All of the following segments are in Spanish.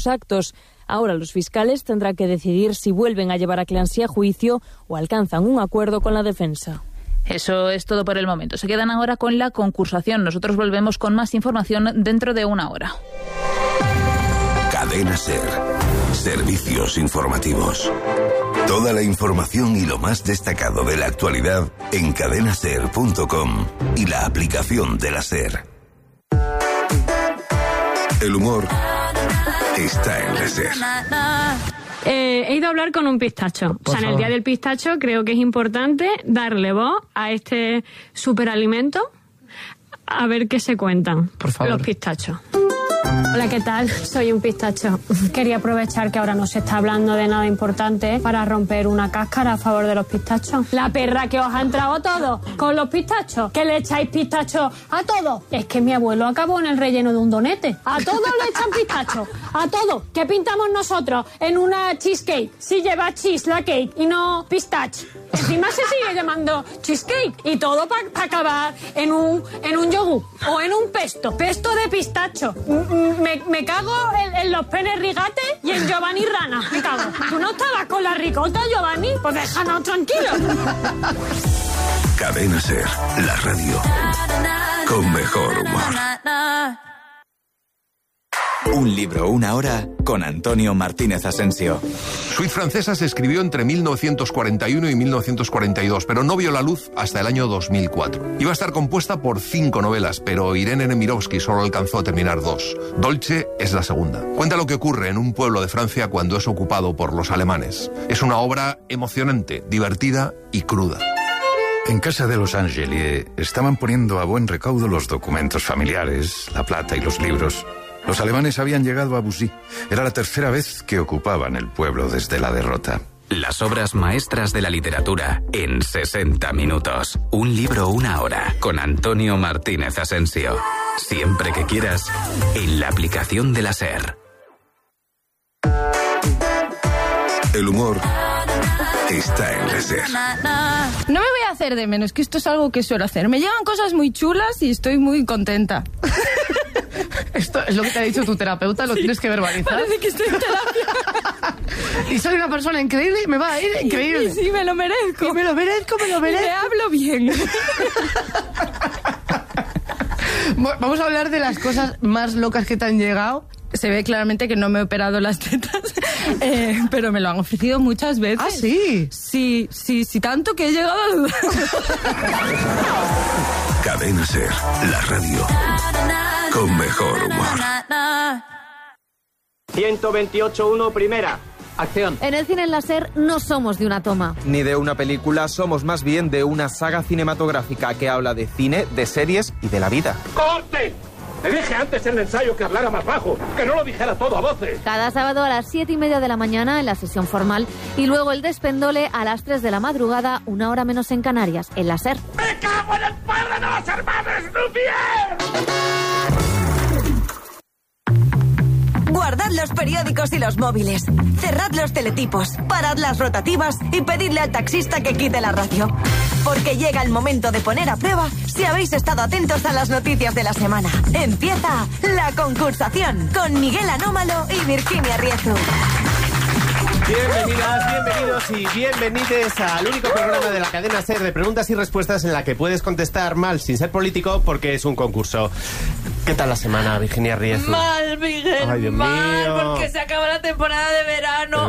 los actos. Ahora los fiscales tendrán que decidir si vuelven a llevar a Clancy a juicio o alcanzan un acuerdo con la defensa. Eso es todo por el momento. Se quedan ahora con la concursación. Nosotros volvemos con más información dentro de una hora. Cadena SER. Servicios informativos. Toda la información y lo más destacado de la actualidad en cadenaser.com y la aplicación de la SER. El humor está en la SER. He ido a hablar con un pistacho. En el Día del Pistacho creo que es importante darle voz a este superalimento, a ver qué se cuentan los pistachos. Hola, ¿qué tal? Soy un pistacho. Quería aprovechar que ahora no se está hablando de nada importante para romper una cáscara a favor de los pistachos. La perra que os ha entrado todo con los pistachos, que le echáis pistachos a todo. Es que mi abuelo acabó en el relleno de un donete. A todo le echan pistachos. A todo. ¿Qué pintamos nosotros en una cheesecake? Si lleva cheese la cake y no pistache. Encima se sigue llamando cheesecake. Y todo para acabar en un yogur o en un pesto. Pesto de pistacho. Me cago en los penes rigates y en Giovanni Rana. Me cago. ¿Tú no estabas con la ricota, Giovanni? Pues déjanos tranquilos. Cadena SER, la radio con mejor humor. Un libro, una hora, con Antonio Martínez Asensio. Suite Francesa se escribió entre 1941 y 1942, pero no vio la luz hasta el año 2004. Iba a estar compuesta por 5 novelas, pero Irene Nemirovsky solo alcanzó a terminar 2. Dolce es la segunda. Cuenta lo que ocurre en un pueblo de Francia cuando es ocupado por los alemanes. Es una obra emocionante, divertida y cruda. En casa de los Angeli estaban poniendo a buen recaudo los documentos familiares, la plata y los libros. Los alemanes habían llegado a Bussy. Era la tercera vez que ocupaban el pueblo desde la derrota. Las obras maestras de la literatura en 60 minutos. Un libro, una hora, con Antonio Martínez Asensio. Siempre que quieras, en la aplicación de la SER. El humor está en la SER. No me voy a hacer de menos, que esto es algo que suelo hacer. Me llegan cosas muy chulas y estoy muy contenta. Esto es lo que te ha dicho tu terapeuta, lo tienes que verbalizar. Parece que estoy en terapia. Y soy una persona increíble y me va a ir increíble. Sí, me lo merezco. Y me lo merezco. Y me hablo bien. Vamos a hablar de las cosas más locas que te han llegado. Se ve claramente que no me he operado las tetas, pero me lo han ofrecido muchas veces. ¿Ah, sí? Sí, tanto que he llegado a dudar. Cadena SER, la radio con mejor humor. 128.1 primera. Acción. En el cine en la SER no somos de una toma. Ni de una película, somos más bien de una saga cinematográfica que habla de cine, de series y de la vida. ¡Corte! Te dije antes en el ensayo que hablara más bajo, que no lo dijera todo a voces. Cada sábado a las 7:30 de la mañana en la sesión formal y luego el despendole a las 3 de la madrugada, 1 hora menos en Canarias, en la SER. ¡Me cago en el padre de los hermanos Lumière! Guardad los periódicos y los móviles. Cerrad los teletipos, parad las rotativas y pedidle al taxista que quite la radio. Porque llega el momento de poner a prueba si habéis estado atentos a las noticias de la semana. Empieza la concursación con Miguel Anómalo y Virginia Riezu. Bienvenidas, bienvenidos y bienvenides al único programa de la cadena SER de preguntas y respuestas en la que puedes contestar mal sin ser político porque es un concurso. ¿Qué tal la semana, Virginia Riezu? Mal, Miguel, ay, Dios mal, mío. porque se acaba la temporada de verano.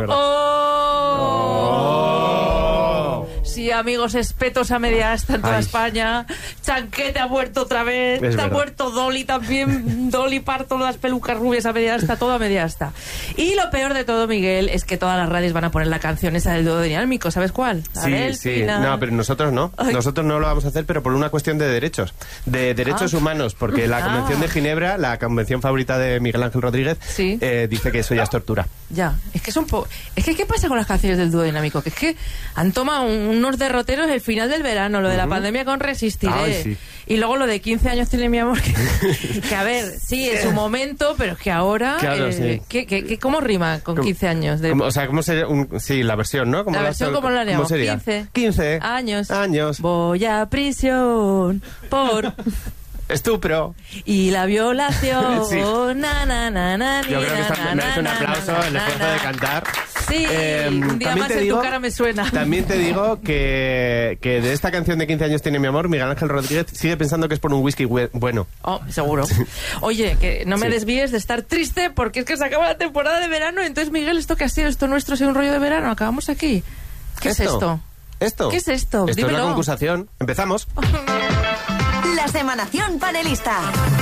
Sí, amigos, espetos a media asta en toda España. Chanquete ha muerto otra vez. Ha muerto Dolly también. Dolly Parton, las pelucas rubias a media asta, todo a media asta. Y lo peor de todo, Miguel, es que todas las radios van a poner la canción esa del dúo dinámico. ¿Sabes cuál? Sí. No, pero nosotros no. Ay. Nosotros no lo vamos a hacer, pero por una cuestión de derechos. De derechos humanos. Porque la Convención de Ginebra, la convención favorita de Miguel Ángel Rodríguez, dice que eso ya es tortura. Ya, es que es un poco... Es que, ¿qué pasa con las canciones del dúo dinámico? Que es que han tomado unos derroteros el final del verano, lo de la pandemia con Resistiré. Ay, sí. Y luego lo de 15 años tiene mi amor, que a ver, sí, en su momento, pero es que ahora... Claro, sí. ¿Cómo rima con 15 años? O sea, ¿cómo sería? Sí, la versión, ¿no? La versión, ¿cómo lo haríamos? 15 años. Voy a prisión por... Estupro. Y la violación. Sí. Na, na, na, na, Yo creo que esto merece un aplauso, el esfuerzo de cantar. Sí, un día más en tu cara me suena. También te digo que de esta canción de 15 años tiene mi amor, Miguel Ángel Rodríguez sigue pensando que es por un whisky bueno. Oh, seguro. Oye, que no me desvíes de estar triste porque es que se acaba la temporada de verano. Entonces, Miguel, ¿esto qué ha sido? ¿Esto nuestro ha sido un rollo de verano? ¿Acabamos aquí? ¿Qué es esto? ¿Esto? ¿Qué es esto? Esto Dímelo. es la concursación. Empezamos. La Semanación Panelista.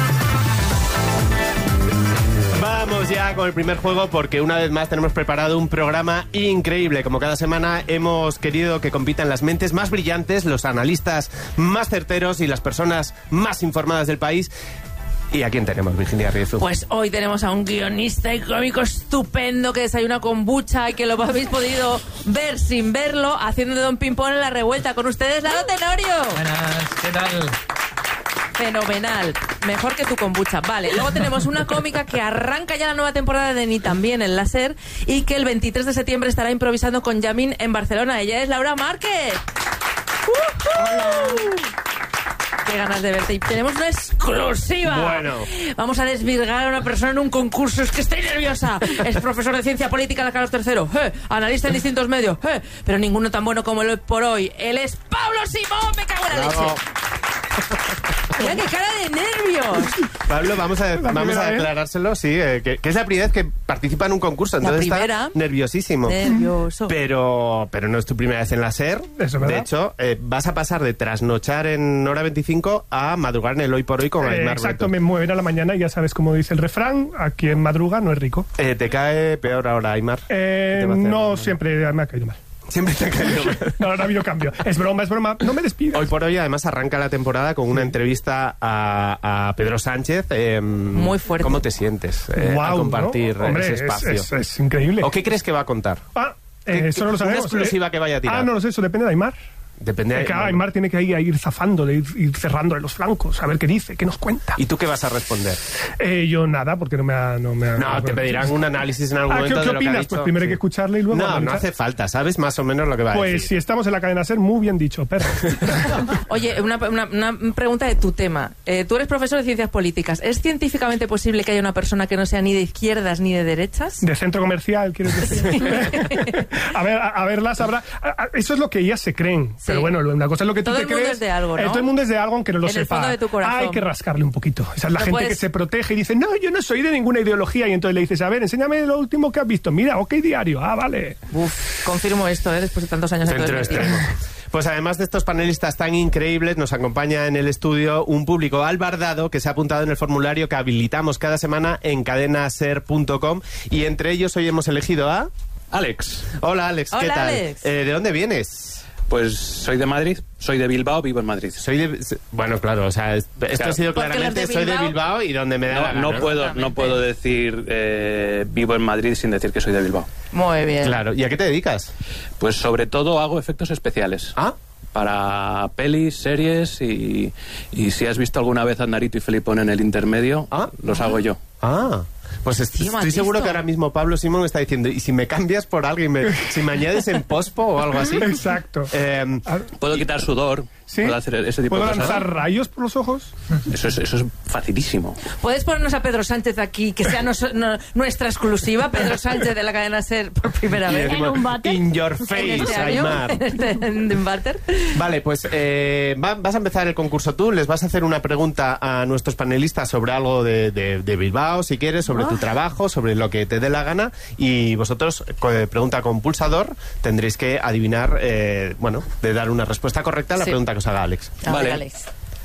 Vamos ya con el primer juego porque una vez más tenemos preparado un programa increíble. Como cada semana hemos querido que compitan las mentes más brillantes, los analistas más certeros y las personas más informadas del país. ¿Y a quién tenemos, Virginia Riezu? Pues hoy tenemos a un guionista y cómico estupendo que desayuna kombucha y que lo habéis podido ver sin verlo haciendo de Don Pimpón en La Revuelta. Con ustedes, Lalo Tenorio. Buenas, ¿qué tal? Fenomenal, mejor que tu kombucha. Vale, luego tenemos una cómica que arranca ya la nueva temporada de Ni También en la SER y que el 23 de septiembre estará improvisando con Yamin en Barcelona. Ella es Laura Márquez. Hola. Qué ganas de verte. Y tenemos una exclusiva. Bueno. Vamos a desvirgar a una persona en un concurso. Es que estoy nerviosa. Es profesor de ciencia política en la Carlos III. Analista en distintos medios. Pero ninguno tan bueno como el hoy por hoy. Él es Pablo Simón. Me cago en la leche. Mira qué cara de nervios. Pablo, vamos a declarárselo, sí, que es la primera vez que participa en un concurso, entonces está nerviosísimo. Nervioso. Pero no es tu primera vez en la SER. Eso, ¿verdad? De hecho, vas a pasar de trasnochar en Hora 25 a madrugar en el Hoy por Hoy con Aymar Exacto, Reto. me mueven a la mañana y ya sabes cómo dice el refrán, a quien madruga no es rico. ¿Te cae peor ahora, Aymar? No, siempre me ha caído mal. Siempre te ha caído mal. No ha habido cambio. Es broma, no me despidas. Hoy por Hoy además arranca la temporada con una entrevista a Pedro Sánchez. Muy fuerte. ¿Cómo te sientes a Wow, compartir ¿no? Hombre, ese espacio? Es increíble. ¿O qué crees que va a contar? Eso no lo sabemos. Una exclusiva que vaya a tirar. No lo sé, eso depende de Aymar. Depende de... Claro, Aymar tiene que ir zafando, de ir cerrando los flancos, a ver qué dice, qué nos cuenta. ¿Y tú qué vas a responder? Yo nada, porque no me ha... No, te pedirán un análisis en algún momento ¿qué de lo que ha opinas? dicho. Pues primero hay que escucharle y luego... No hace falta, sabes más o menos lo que va a decir. Pues si estamos en la cadena SER, muy bien dicho, perro. Oye, una pregunta de tu tema. Tú eres profesor de ciencias políticas. ¿Es científicamente posible que haya una persona que no sea ni de izquierdas ni de derechas? De centro comercial, ¿quieres decir? a verlas habrá... Eso es lo que ellas se creen. Sí. Pero bueno, una cosa es lo que tú todo te el mundo crees. Es de algo, ¿no? Todo el mundo es de algo, aunque no lo en sepa. El fondo de tu corazón. Hay que rascarle un poquito. Esa es la gente que se protege y dice, no, yo no soy de ninguna ideología. Y entonces le dices, a ver, enséñame lo último que has visto. Mira, OK Diario. Ah, vale. Confirmo esto, después de tantos años. Centro extremo. Pues además de estos panelistas tan increíbles, nos acompaña en el estudio un público albardado que se ha apuntado en el formulario que habilitamos cada semana en cadenaser.com y entre ellos hoy hemos elegido a... Alex. Hola, Alex. Hola, ¿qué tal? Alex. ¿De dónde vienes? Pues soy de Madrid, soy de Bilbao, vivo en Madrid. Bueno, claro, o sea, esto ha sido claramente, soy de Bilbao y donde me da la gana. No puedo decir vivo en Madrid sin decir que soy de Bilbao. Muy bien. Claro, ¿y a qué te dedicas? Pues sobre todo hago efectos especiales. ¿Ah? Para pelis, series y si has visto alguna vez a Narito y Felipón en el intermedio, los hago yo. Pues estoy seguro que ahora mismo Pablo Simón está diciendo, ¿y si me cambias por algo si me añades en pospo o algo así? Exacto. Puedo quitar sudor. ¿Sí? ¿Puedo hacer ese tipo de cosas? ¿Puedo lanzar rayos por los ojos? Eso es facilísimo. ¿Puedes ponernos a Pedro Sánchez aquí, que sea nuestra exclusiva? Pedro Sánchez de la cadena SER por primera vez. ¿En un váter? In your face, Aymar. ¿En un váter? Vale, pues vas a empezar el concurso tú. Les vas a hacer una pregunta a nuestros panelistas sobre algo de Bilbao, si quieres, sobre tu trabajo, sobre lo que te dé la gana. Y vosotros, pregunta con pulsador, tendréis que adivinar, de dar una respuesta correcta a la pregunta que os haga Alex. Vale. Alex.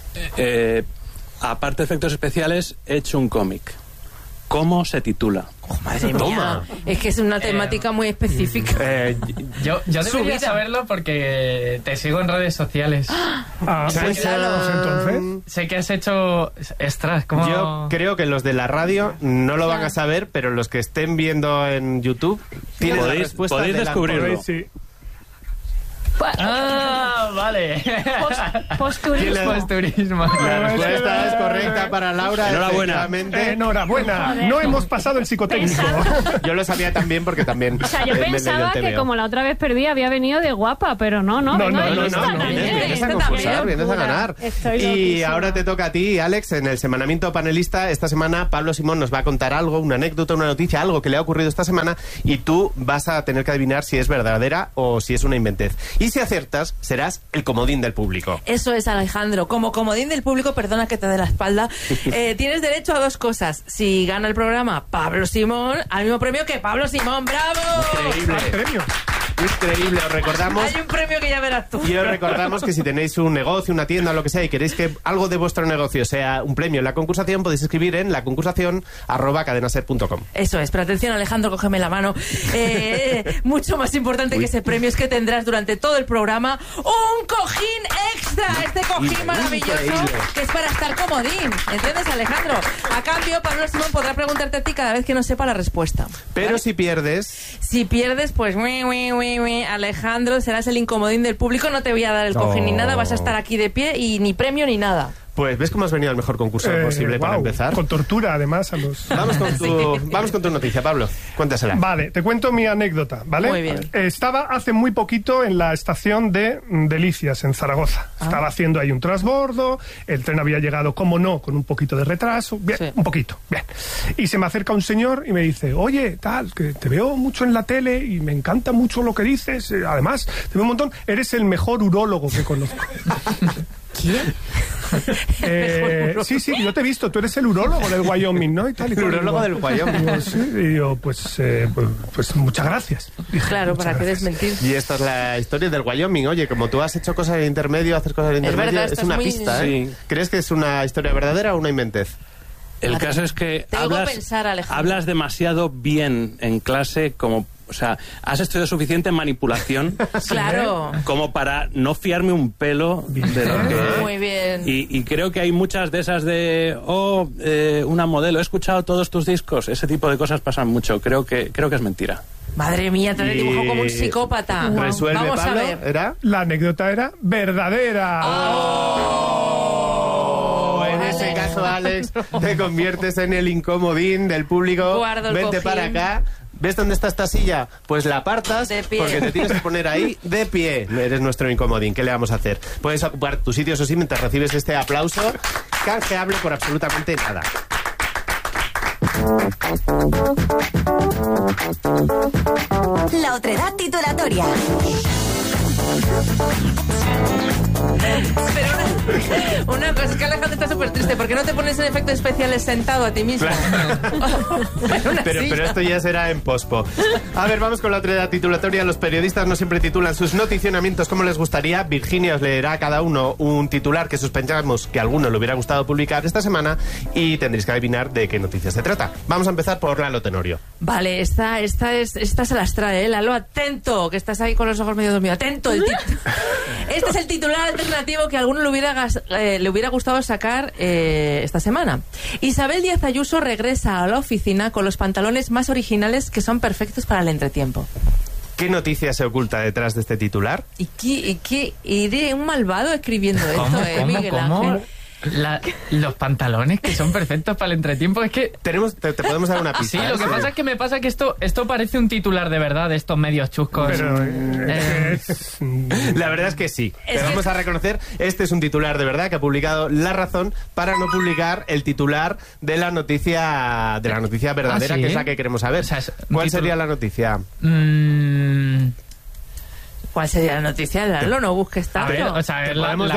Aparte de efectos especiales, he hecho un cómic. ¿Cómo se titula? Madre mía. Es que es una temática muy específica. Yo debería saberlo porque te sigo en redes sociales. Pues entonces. Sé que has hecho extras. ¿Cómo? Yo creo que los de la radio no lo van a saber, pero los que estén viendo en YouTube tienen la respuesta. Podéis descubrirlo. Sí. vale. Posturismo. La respuesta es correcta para Laura. Enhorabuena. Enhorabuena. No hemos pasado el psicotécnico. Yo lo sabía también porque también. O sea, yo pensaba que como la otra vez perdí había venido de guapa, pero no. Vienes a concursar, vienes a ganar. Y ahora te toca a ti, Alex, en el semanamiento panelista. Esta semana Pablo Simón nos va a contar algo, una anécdota, una noticia, algo que le ha ocurrido esta semana, y tú vas a tener que adivinar si es verdadera o si es una inventez. Y si aciertas, serás el comodín del público. Eso es, Alejandro. Como comodín del público, perdona que te dé la espalda, tienes derecho a dos cosas. Si gana el programa Pablo Simón, al mismo premio que Pablo Simón. ¡Bravo! Increíble. Increíble, os recordamos. Hay un premio que ya verás tú. Y os recordamos que si tenéis un negocio, una tienda, lo que sea, y queréis que algo de vuestro negocio sea un premio en la concursación, podéis escribir en laconcursación@cadenaser.com. Eso es, pero atención, Alejandro, cógeme la mano. Mucho más importante que ese premio es que tendrás durante todo el programa un cojín extra. Este cojín maravilloso que es para estar comodín. ¿Entiendes, Alejandro? A cambio, Pablo Simón podrá preguntarte a ti cada vez que no sepa la respuesta. Pero ¿vale? Si pierdes, pues Alejandro, serás el incomodín del público. No te voy a dar el cojín ni nada, vas a estar aquí de pie y ni premio ni nada. Pues ves cómo has venido al mejor concurso posible para empezar. Con tortura, además, a los... Vamos con tu noticia, Pablo. Cuéntasela. Vale, te cuento mi anécdota, ¿vale? Muy bien. Estaba hace muy poquito en la estación de Delicias, en Zaragoza. Estaba haciendo ahí un transbordo, el tren había llegado, como no, con un poquito de retraso. Bien, un poquito, bien. Y se me acerca un señor y me dice, oye, tal, que te veo mucho en la tele y me encanta mucho lo que dices. Además, te veo un montón, eres el mejor urólogo que conozco. ¿Quién? Sí, yo te he visto, tú eres el urólogo del Wyoming, ¿no? Y tal, y el urólogo del Wyoming. Y yo, pues muchas gracias. Dije, claro, para que desmentir. Y esta es la historia del Wyoming. Oye, como tú has hecho cosas en intermedio, haces cosas en intermedio, verdad, es una pista, ¿eh? Sí. ¿Crees que es una historia verdadera o una inventez? El caso es que hablas demasiado bien en clase como... O sea, has estudiado suficiente manipulación claro, como para no fiarme un pelo de lo que... Muy bien. Y creo que hay muchas de esas de... una modelo, he escuchado todos tus discos. Ese tipo de cosas pasan mucho. Creo que es mentira. Madre mía, te lo dibujo como un psicópata. Resuelve, vamos Pablo, a ver. ¿era? La anécdota era verdadera. En ese caso, Alex, te conviertes en el incomodín del público. Guardo el Vente cojín. para acá. ¿Ves dónde está esta silla? Pues la apartas porque te tienes que poner ahí de pie. Eres nuestro incomodín. ¿Qué le vamos a hacer? Puedes ocupar tu sitio, eso sí, mientras recibes este aplauso canjeable por absolutamente nada. La otredad titulatoria. Pero una cosa es que Alejandro está súper triste. ¿Por qué no te pones en efectos especiales sentado a ti mismo? Pero esto ya será en pospo. A ver, vamos con la otra titulatoria. Los periodistas no siempre titulan sus noticionamientos como les gustaría. Virginia os leerá a cada uno un titular que sospechamos que a alguno le hubiera gustado publicar esta semana y tendréis que adivinar de qué noticias se trata. Vamos a empezar por Lalo Tenorio. Vale, esta se las trae, ¿eh? Lalo, atento, que estás ahí con los ojos medio dormidos. Atento, este es el titular alternativo que a alguno le hubiera gustado sacar esta semana. Isabel Díaz Ayuso regresa a la oficina con los pantalones más originales que son perfectos para el entretiempo. ¿Qué noticia se oculta detrás de este titular? ¿Y de un malvado escribiendo esto, Miguel Ángel? Los pantalones que son perfectos para el entretiempo. Es que te podemos dar una pista. Sí, lo que pasa es que me pasa que esto parece un titular de verdad de estos medios chuscos. Pero la verdad es que sí. Te vamos a reconocer, este es un titular de verdad que ha publicado La Razón para no publicar el titular de la noticia verdadera, ¿sí? Que es la que queremos saber. O sea, ¿cuál sería la noticia? ¿Cuál sería la noticia? Lalo, no busques tanto. A ver, o sea,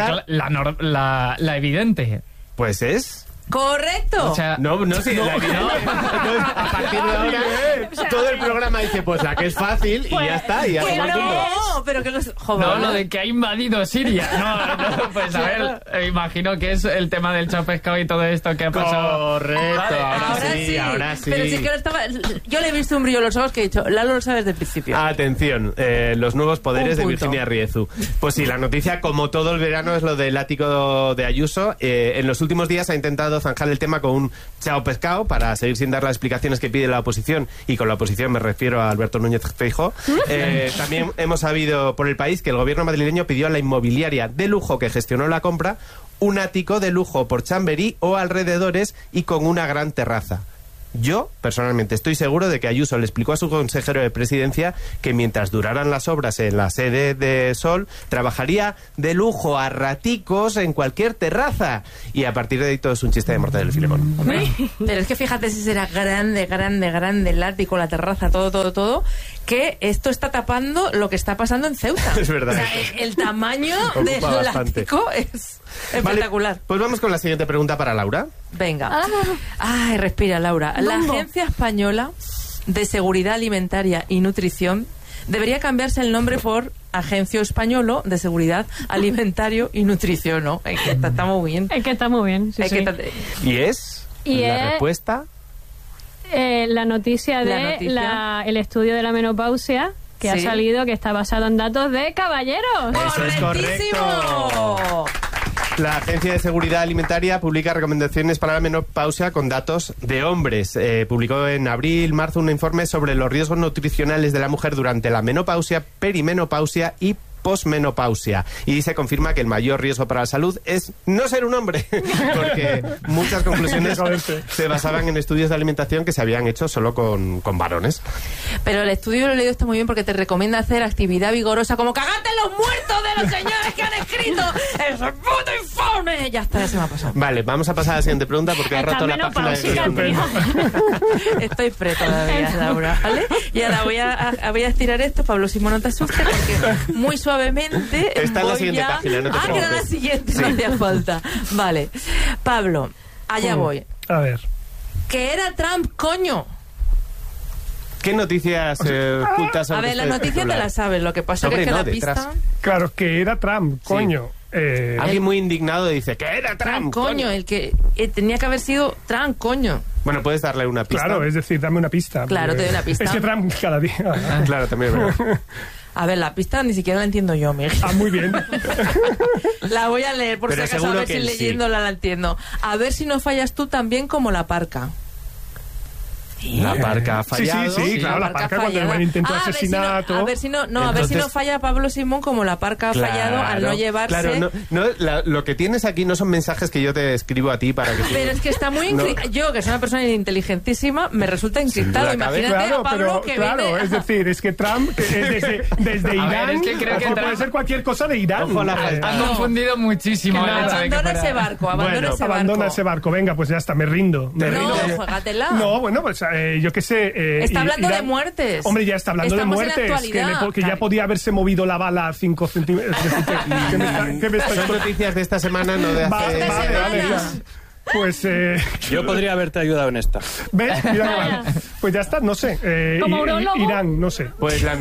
la evidente. Pues es... ¡Correcto! O sea, no, sí, la evidente. Entonces, a partir de ahora, todo el programa dice, pues la que es fácil y ya está. Y ya pues no, pero que los... Joder, no, lo de que ha invadido Siria. No, pues a ver, imagino que es el tema del chao pescado y todo esto que ha pasado. Correcto, vale, ahora sí. Pero sí que yo le he visto un brillo en los ojos que he dicho, Lalo lo sabe desde el principio. Atención, los nuevos poderes de Virginia Riezu. Pues sí, la noticia, como todo el verano, es lo del ático de Ayuso. En los últimos días ha intentado intentado zanjar el tema con un chao pescado para seguir sin dar las explicaciones que pide la oposición, y con la oposición me refiero a Alberto Núñez Feijóo. También hemos sabido por el país que el gobierno madrileño pidió a la inmobiliaria de lujo que gestionó la compra un ático de lujo por Chamberí o alrededores y con una gran terraza. Yo, personalmente, estoy seguro de que Ayuso le explicó a su consejero de presidencia que mientras duraran las obras en la sede de Sol, trabajaría de lujo a raticos en cualquier terraza. Y a partir de ahí todo es un chiste de Mortadelo y Filemón. Pero es que fíjate si será grande el ático, la terraza, todo, que esto está tapando lo que está pasando en Ceuta. Es verdad. O sea, el tamaño del ático es espectacular. Vale, pues vamos con la siguiente pregunta para Laura. Venga. Ay, respira, Laura. La Agencia Española de Seguridad Alimentaria y Nutrición debería cambiarse el nombre por Agencia Española de Seguridad Alimentario y Nutrición, ¿no? Es que está muy bien. Es que está muy bien, sí. ¿Y es? ¿La respuesta? La noticia de el estudio de la menopausia que ha salido, que está basado en datos de caballeros. Eso es correcto. La Agencia de Seguridad Alimentaria publica recomendaciones para la menopausia con datos de hombres. Publicó en abril-marzo un informe sobre los riesgos nutricionales de la mujer durante la menopausia, perimenopausia y posmenopausia, y se confirma que el mayor riesgo para la salud es no ser un hombre, porque muchas conclusiones se basaban en estudios de alimentación que se habían hecho solo con varones. Pero el estudio lo he leído, está muy bien, porque te recomienda hacer actividad vigorosa como cagarte en los muertos de los señores que han escrito ese puto informe. Ya está, ya se me ha pasado. Vale, vamos a pasar a la siguiente pregunta porque ha roto la página de... Estoy fre todavía, Laura, ¿vale? Y ahora voy a estirar esto, Pablo Simón, no te asustes, porque muy suavemente está en la siguiente página, no te preocupes. Que era la siguiente, no hacía falta. Vale, Pablo, allá voy. A ver. ¿Qué era Trump, coño? ¿Qué noticias ocultas? A ver, la noticia te la sabes, lo que pasa es que la pista... Claro, que era Trump, coño. Alguien muy indignado dice que era Trump, coño. El que tenía que haber sido Trump, coño. Bueno, puedes darle una pista. Claro, es decir, dame una pista. Claro, te doy una pista. Es que Trump cada día... Claro, también es verdad. A ver, la pista ni siquiera la entiendo yo, Miguel. Ah, muy bien. La voy a leer por pero si acaso, a ver si leyéndola la entiendo. A ver si no fallas tú también como la parca. La parca ha fallado. Sí, claro, la parca cuando el intento de asesinato. A ver si no falla Pablo Simón como la parca ha fallado al no llevarse. Claro, lo que tienes aquí no son mensajes que yo te escribo a ti para que... Pero es que está muy yo, que soy una persona inteligentísima, me resulta encriptado. Imagínate a Pablo que viene... es decir, es que Trump desde Irán, es que creo que puede ser cualquier cosa de Irán. Han confundido muchísimo. Abandona ese barco, abandona ese barco. Venga, pues ya está, me rindo. No, juégatela. No, bueno, pues yo qué sé... está hablando de muertes. Hombre, ya está hablando de muertes. Que ya podía haberse movido la bala a 5 centímetros. Son noticias de esta semana, no de hace... Vale. Pues yo podría haberte ayudado en esta. ¿Ves? Mira, pues ya está, no sé. Irán, no sé. Pues la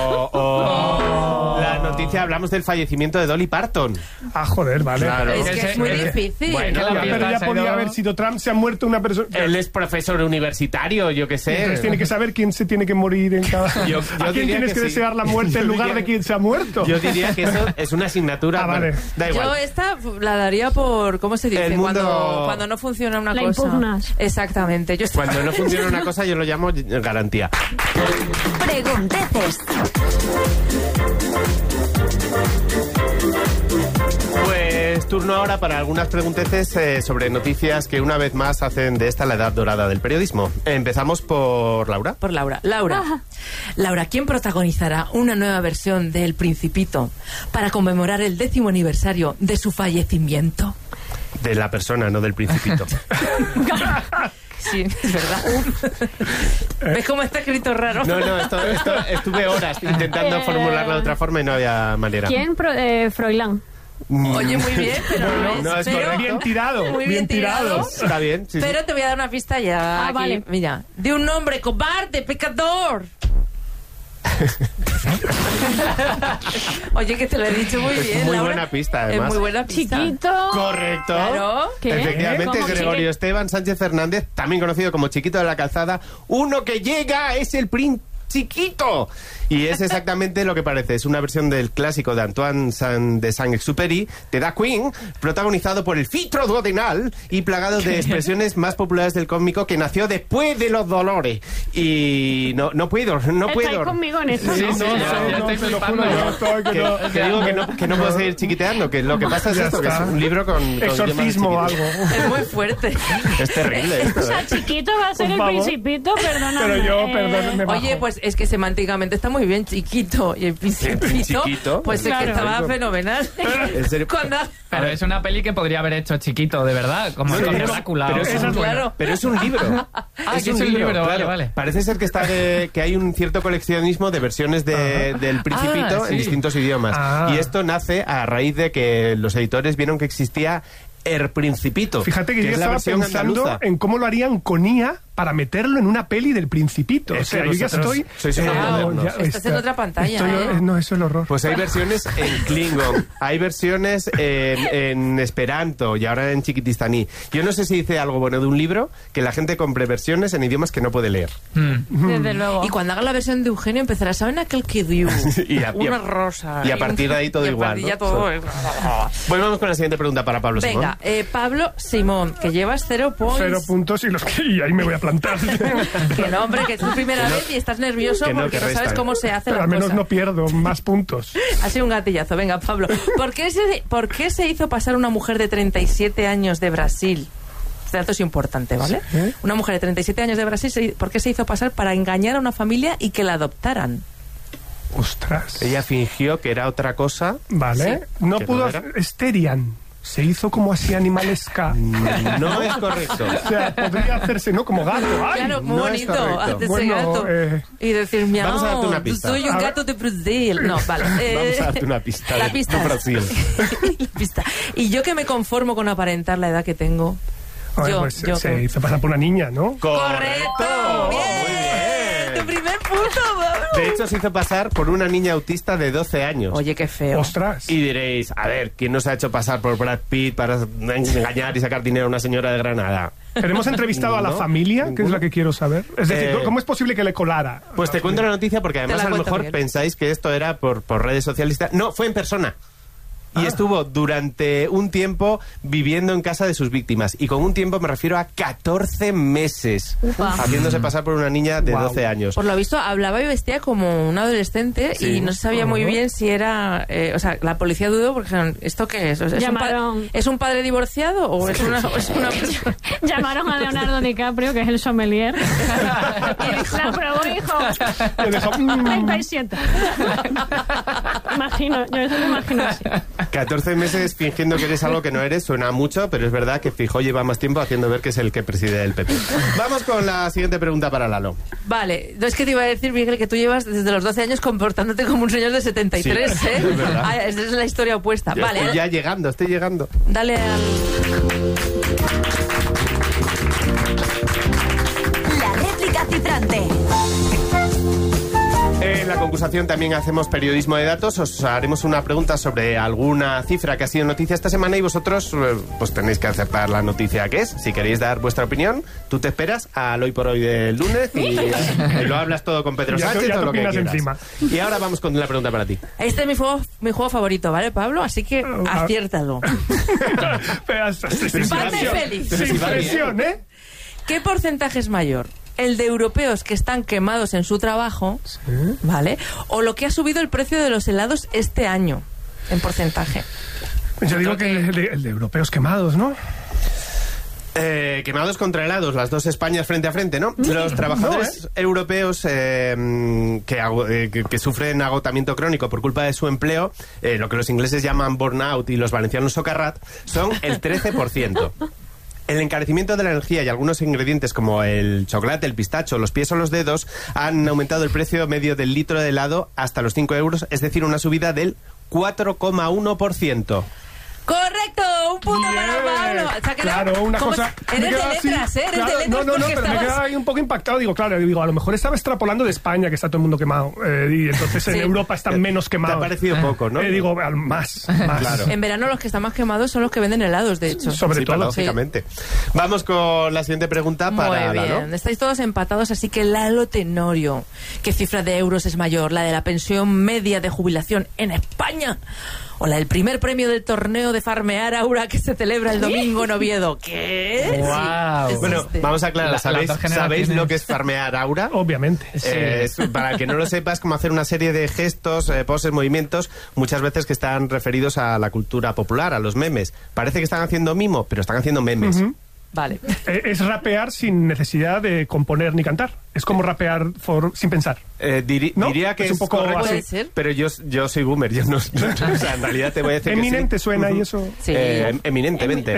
noticia, hablamos del fallecimiento de Dolly Parton. Ah, joder, vale. Claro. Es que es muy difícil. Bueno, pero ya podía haber sido Trump. Se ha muerto una persona. Él es profesor universitario, yo qué sé. Entonces tiene que saber quién se tiene que morir en cada... ¿A quién tienes que desear la muerte en lugar de quién se ha muerto? Yo diría que eso es una asignatura. Ah, vale. Da igual. Yo esta la daría por... ¿Cómo se dice? Cuando no funciona una cosa. Impugnas. Exactamente. Cuando no funciona una cosa yo lo llamo garantía. Pregunteces. Pues turno ahora para algunas pregunteces sobre noticias que una vez más hacen de esta la edad dorada del periodismo. Empezamos por Laura. Por Laura. Laura, ¿quién protagonizará una nueva versión de El Principito para conmemorar el 10º aniversario de su fallecimiento? De la persona, no del Principito. Sí, es verdad. ¿Ves cómo está escrito raro? No, esto estuve horas intentando formularlo de otra forma y no había manera. ¿Quién? Froilán. Oye, muy bien, pero no es correcto. Bien tirado. Muy bien tirado. Está bien, sí. Pero te voy a dar una pista ya. Aquí. Vale. Mira, de un hombre cobarde, pecador. Oye, que te lo he dicho muy bien, muy Laura. Buena pista, además. Es muy buena pista. Chiquito. Correcto. Claro. Efectivamente, Gregorio Esteban Sánchez Fernández, también conocido como Chiquito de la Calzada. Uno que llega es el chiquito. Y es exactamente lo que parece. Es una versión del clásico de Antoine de Saint-Exupéry, de The Queen, protagonizado por el filtro duodenal y plagado de expresiones más populares del cómico, que nació después de los dolores. Y no puedo. ¿Estáis conmigo en esto? Sí, yo estoy flipando. Que digo que no puedo seguir chiquiteando, que lo que pasa es esto, que es un libro con exorcismo o algo. Es muy fuerte. Es terrible esto. O sea, chiquito va a ser el Principito, perdóname. Pero yo, perdón, me bajo. Oye, pues es que semánticamente está muy bien, chiquito. Y el Principito, pues claro, es que estaba fenomenal. ¿En serio? Pero es una peli que podría haber hecho chiquito, de verdad, como con Drácula. Pero es un libro. Es un libro, claro. Vale. Parece ser que hay un cierto coleccionismo de versiones del Principito en distintos idiomas. Y esto nace a raíz de que los editores vieron que existía El Principito. Fíjate que yo estaba pensando en cómo lo harían con IA para meterlo en una peli del Principito. O sea, yo ya estoy... Estás en otra pantalla. No, eso es el horror. Pues hay versiones en Klingon, hay versiones en Esperanto y ahora en chiquitistaní. Yo no sé si dice algo bueno de un libro, que la gente compre versiones en idiomas que no puede leer. Desde luego. Y cuando haga la versión de Eugenio empezará, ¿saben aquel que dio? Una rosa. Y a partir de ahí todo igual, ¿no? Bueno, vamos con la siguiente pregunta para Pablo Simón. Venga, Pablo Simón, que llevas 0 puntos. 0 puntos y ahí me voy a plantar. Que no, hombre, que es tu primera vez y estás nervioso porque no sabes cómo se hace la cosa. Pero al menos no pierdo más puntos. Ha sido un gatillazo. Venga, Pablo. ¿Por qué se hizo pasar una mujer de 37 años de Brasil? Este dato es importante, ¿vale? ¿Sí? Una mujer de 37 años de Brasil, ¿por qué se hizo pasar para engañar a una familia y que la adoptaran? Ostras. Ella fingió que era otra cosa. Vale. Sí. No pudo... Esterian. Se hizo como así animalesca. No es correcto. O sea, podría hacerse, ¿no? Como gato. ¡Ay! Claro, muy bonito. Hacerse gato. Y decir, miau, vamos a darte una pista. Soy un gato de Brasil. No, vale. Vamos a darte una pista. La pista. De Brasil. La pista. Y yo que me conformo con aparentar la edad que tengo. Se hizo pasar por una niña, ¿no? ¡Correcto! ¡Bien! ¡Tu primer punto! De hecho, se hizo pasar por una niña autista de 12 años. Oye, qué feo. ¡Ostras! Y diréis, a ver, ¿quién nos ha hecho pasar por Brad Pitt para engañar y sacar dinero a una señora de Granada? Pero hemos entrevistado a la familia, que es la que quiero saber. Es decir, ¿cómo es posible que le colara? Pues te cuento la noticia porque además a lo mejor pensáis que esto era por redes sociales. No, fue en persona. Y estuvo durante un tiempo viviendo en casa de sus víctimas. Y con un tiempo me refiero a 14 meses. Haciéndose pasar por una niña de 12 años. Por lo visto, hablaba y vestía como un adolescente y no se sabía muy bien si era... o sea, la policía dudó porque dijeron, ¿esto qué es? ¿Es un padre divorciado o es una persona? Llamaron a Leonardo DiCaprio, que es el sommelier. Y dijo, la probó, hijo. 37. Imagino, yo eso lo imagino así. 14 meses fingiendo que eres algo que no eres, suena mucho, pero es verdad que Feijóo lleva más tiempo haciendo ver que es el que preside el PP. Vamos con la siguiente pregunta para Lalo. Vale, no es que te iba a decir, Miguel, que tú llevas desde los 12 años comportándote como un señor de 73, sí, ¿eh? Es verdad. Esa es la historia opuesta. Vale. Estoy ya llegando, estoy llegando. Dale al... La réplica cifrante. En la concursación también hacemos periodismo de datos. Os haremos una pregunta sobre alguna cifra que ha sido noticia esta semana y vosotros pues tenéis que acertar la noticia que es. Si queréis dar vuestra opinión, tú te esperas al hoy por hoy del lunes y lo hablas todo con Pedro Sánchez o lo que quieras. Encima. Y ahora vamos con la pregunta para ti. Este es mi juego favorito, ¿vale, Pablo? Así que aciértalo. Parte feliz. Sin presión, ¿eh? ¿Qué porcentaje es mayor? ¿El de europeos que están quemados en su trabajo, ¿vale? O lo que ha subido el precio de los helados este año, en porcentaje. Yo digo que el de europeos quemados, ¿no? Quemados contra helados, las dos Españas frente a frente, ¿no? Los trabajadores europeos que sufren agotamiento crónico por culpa de su empleo, lo que los ingleses llaman burnout y los valencianos socarrat, son el 13%. El encarecimiento de la energía y algunos ingredientes como el chocolate, el pistacho, los pies o los dedos han aumentado el precio medio del litro de helado hasta los 5 euros, es decir, una subida del 4,1%. ¡Correcto! Un punto para Pablo. O sea, claro, una cosa... Eres de letras, eres de letras. No, pero me quedaba ahí un poco impactado. Digo, a lo mejor estaba extrapolando de España, que está todo el mundo quemado. Y entonces en Europa están menos quemados. Te ha parecido poco, ¿no? Digo, más. Claro. En verano los que están más quemados son los que venden helados, de hecho. Sobre todo. Lógicamente. Vamos con la siguiente pregunta para Muy bien. Estáis todos empatados, así que Lalo Tenorio. ¿Qué cifra de euros es mayor? ¿La de la pensión media de jubilación en España? ¿O la del primer premio del torneo de Farmear Aura que se celebra el domingo en Oviedo? ¿Qué? Wow. Bueno, vamos a aclarar. ¿Sabéis lo que es Farmear Aura? Obviamente. Para que no lo sepas, como hacer una serie de gestos, poses, movimientos, muchas veces que están referidos a la cultura popular, a los memes. Parece que están haciendo mimo, pero están haciendo memes. Vale. Es rapear sin necesidad de componer ni cantar. Es como rapear sin pensar. Diría que es un poco correcto, así. Pero yo soy boomer. Yo no, o sea, en realidad te voy a decir Eminente que sí. suena y eso. Sí. Eminentemente.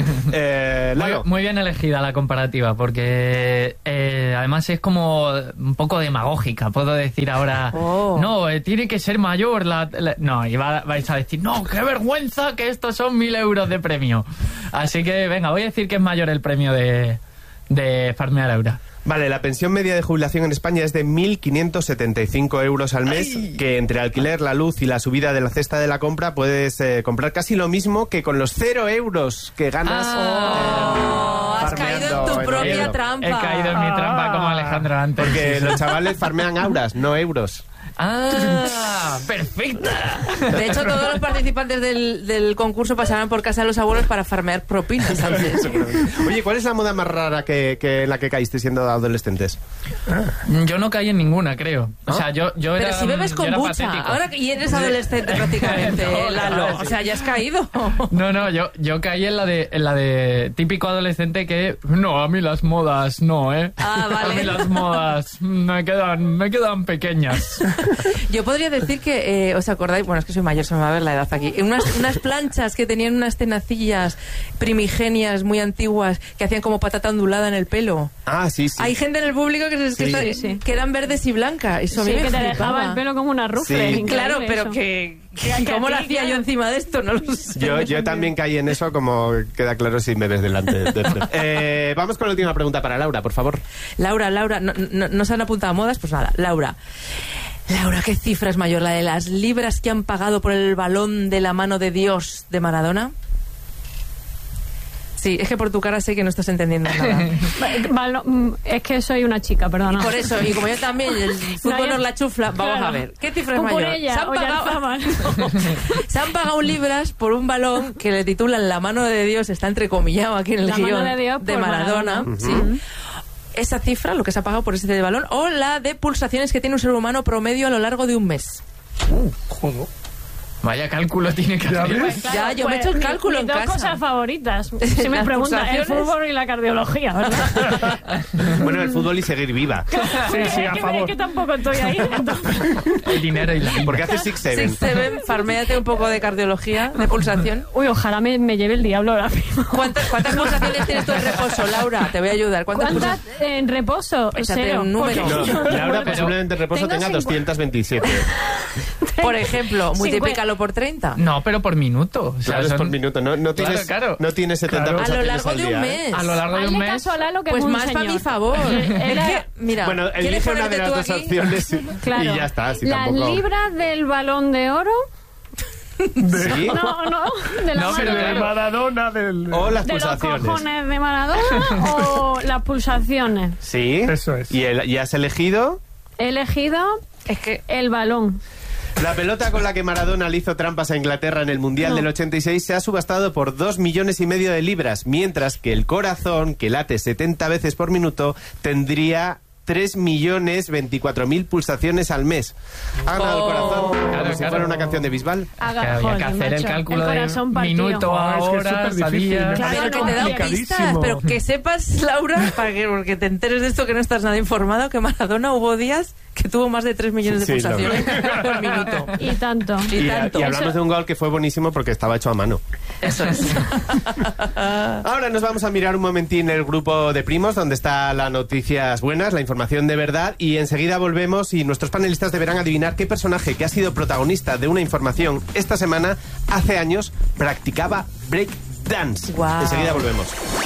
Muy bien elegida la comparativa, porque además es como un poco demagógica. Puedo decir ahora, no, tiene que ser mayor. No, y vais a decir, no, qué vergüenza que estos son 1.000 euros de premio. Así que venga, voy a decir que es mayor el premio de Farmear Aura. Vale, la pensión media de jubilación en España es de 1.575 euros al mes, que entre alquiler, la luz y la subida de la cesta de la compra puedes comprar casi lo mismo que con los 0 euros que ganas. Has caído en tu propia trampa. He caído en mi trampa como Alejandro antes. Porque los chavales farmean auras, no euros. ¡Ah! ¡Perfecta! De hecho, todos los participantes del concurso pasaban por casa de los abuelos para farmear propinas antes. Oye, ¿cuál es la moda más rara que la que caíste siendo adolescentes? Yo no caí en ninguna, creo. O sea, yo era... Pero si bebes kombucha, ahora y eres adolescente prácticamente, Lalo. O sea, ya has caído. No, yo caí en la de típico adolescente que... No, a mí las modas no, ¿eh? Ah, vale. A mí las modas me quedan pequeñas. Yo podría decir que, ¿os acordáis? Bueno, es que soy mayor, se me va a ver la edad aquí. Unas planchas que tenían unas tenacillas primigenias muy antiguas que hacían como patata ondulada en el pelo. Ah, sí. Hay gente en el público que eran verdes y blancas. Eso a mí me que te flipaba. dejaba el pelo como una rufle. Sí. Claro, pero ¿cómo lo hacía yo encima de esto? No lo sé. Yo también caí en eso, como queda claro si me ves delante. Vamos con la última pregunta para Laura, por favor. Laura, ¿no se han apuntado a modas? Pues nada, Laura, ¿qué cifra es mayor? ¿La de las libras que han pagado por el balón de la mano de Dios de Maradona? Sí, es que por tu cara sé que no estás entendiendo nada. Es que soy una chica, perdona. Y por eso, y como yo también, el fútbol nos la chufla, vamos a ver. ¿Qué cifra es mayor? Se han pagado libras por un balón que le titulan La mano de Dios, está entrecomillado aquí en el guión de Maradona. Sí. Esa cifra, lo que se ha pagado por ese balón, o la de pulsaciones que tiene un ser humano promedio a lo largo de un mes. Joder. Vaya cálculo tiene que hacer. Ya, yo me he hecho el cálculo en casa. Mis dos cosas favoritas. Si me preguntan, el fútbol y la cardiología, ¿verdad? Bueno, el fútbol y seguir viva. Sí, a favor. Es que tampoco estoy ahí. El dinero y la vida. ¿Por qué haces 6-7? 6-7, farméate un poco de cardiología, de pulsación. Uy, ojalá me lleve el diablo ahora mismo. ¿Cuántas pulsaciones tienes tú en reposo, Laura? Te voy a ayudar. ¿Cuántas en reposo? Échate un número. No, Laura posiblemente en reposo tenga 227. Por ejemplo, multiplícalo por 30. No, pero por minuto. O sea, claro, es por minuto. No tienes, claro. No tienes 70 A lo largo de un mes. A lo largo de un mes. Caso a Lalo, que pues es un más señor. para mi favor. Mira, bueno, elige una de las dos opciones y ya está. Si las tampoco... libras del balón de oro. ¿Sí? No, de la pero de Maradona, o las de pulsaciones. los cojones de Maradona o las pulsaciones. Sí. Eso es. ¿Y has elegido? He elegido el balón. La pelota con la que Maradona le hizo trampas a Inglaterra en el Mundial del 86 se ha subastado por 2,5 millones de libras, mientras que el corazón, que late 70 veces por minuto, tendría 3.024.000 pulsaciones al mes. Ha ganado el corazón, como si fuera una canción de Bisbal. Había que hacer el cálculo de minuto a hora, es difícil. Pero que te da pistas, pero que sepas, Laura, porque te enteres de esto, que no estás nada informado, que Maradona hubo días que tuvo más de 3 millones de pulsaciones por minuto. Y tanto. Y hablamos de un gol que fue buenísimo porque estaba hecho a mano. Eso es. Ahora nos vamos a mirar un momentín el grupo de primos, donde está las noticias buenas, la información de verdad, y enseguida volvemos y nuestros panelistas deberán adivinar qué personaje que ha sido protagonista de una información esta semana, hace años, practicaba break Dance. Wow. Enseguida volvemos.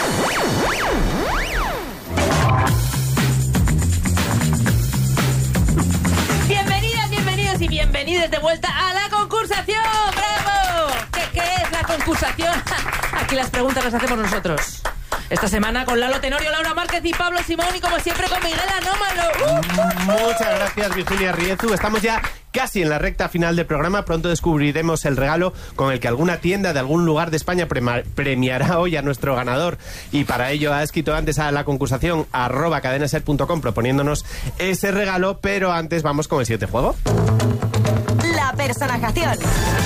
Bienvenidos y bienvenidos de vuelta a la concursación. ¡Bravo! ¿Qué es la concursación? Aquí las preguntas las hacemos nosotros. Esta semana con Lalo Tenorio, Laura Márquez y Pablo Simón, y como siempre con Miguel Anómalo. Muchas gracias, Virginia Riezu. Estamos ya casi en la recta final del programa. Pronto descubriremos el regalo con el que alguna tienda de algún lugar de España premiará hoy a nuestro ganador. Y para ello ha escrito antes a la concursación @cadenaser.com proponiéndonos ese regalo. Pero antes vamos con el siguiente juego. La personajación.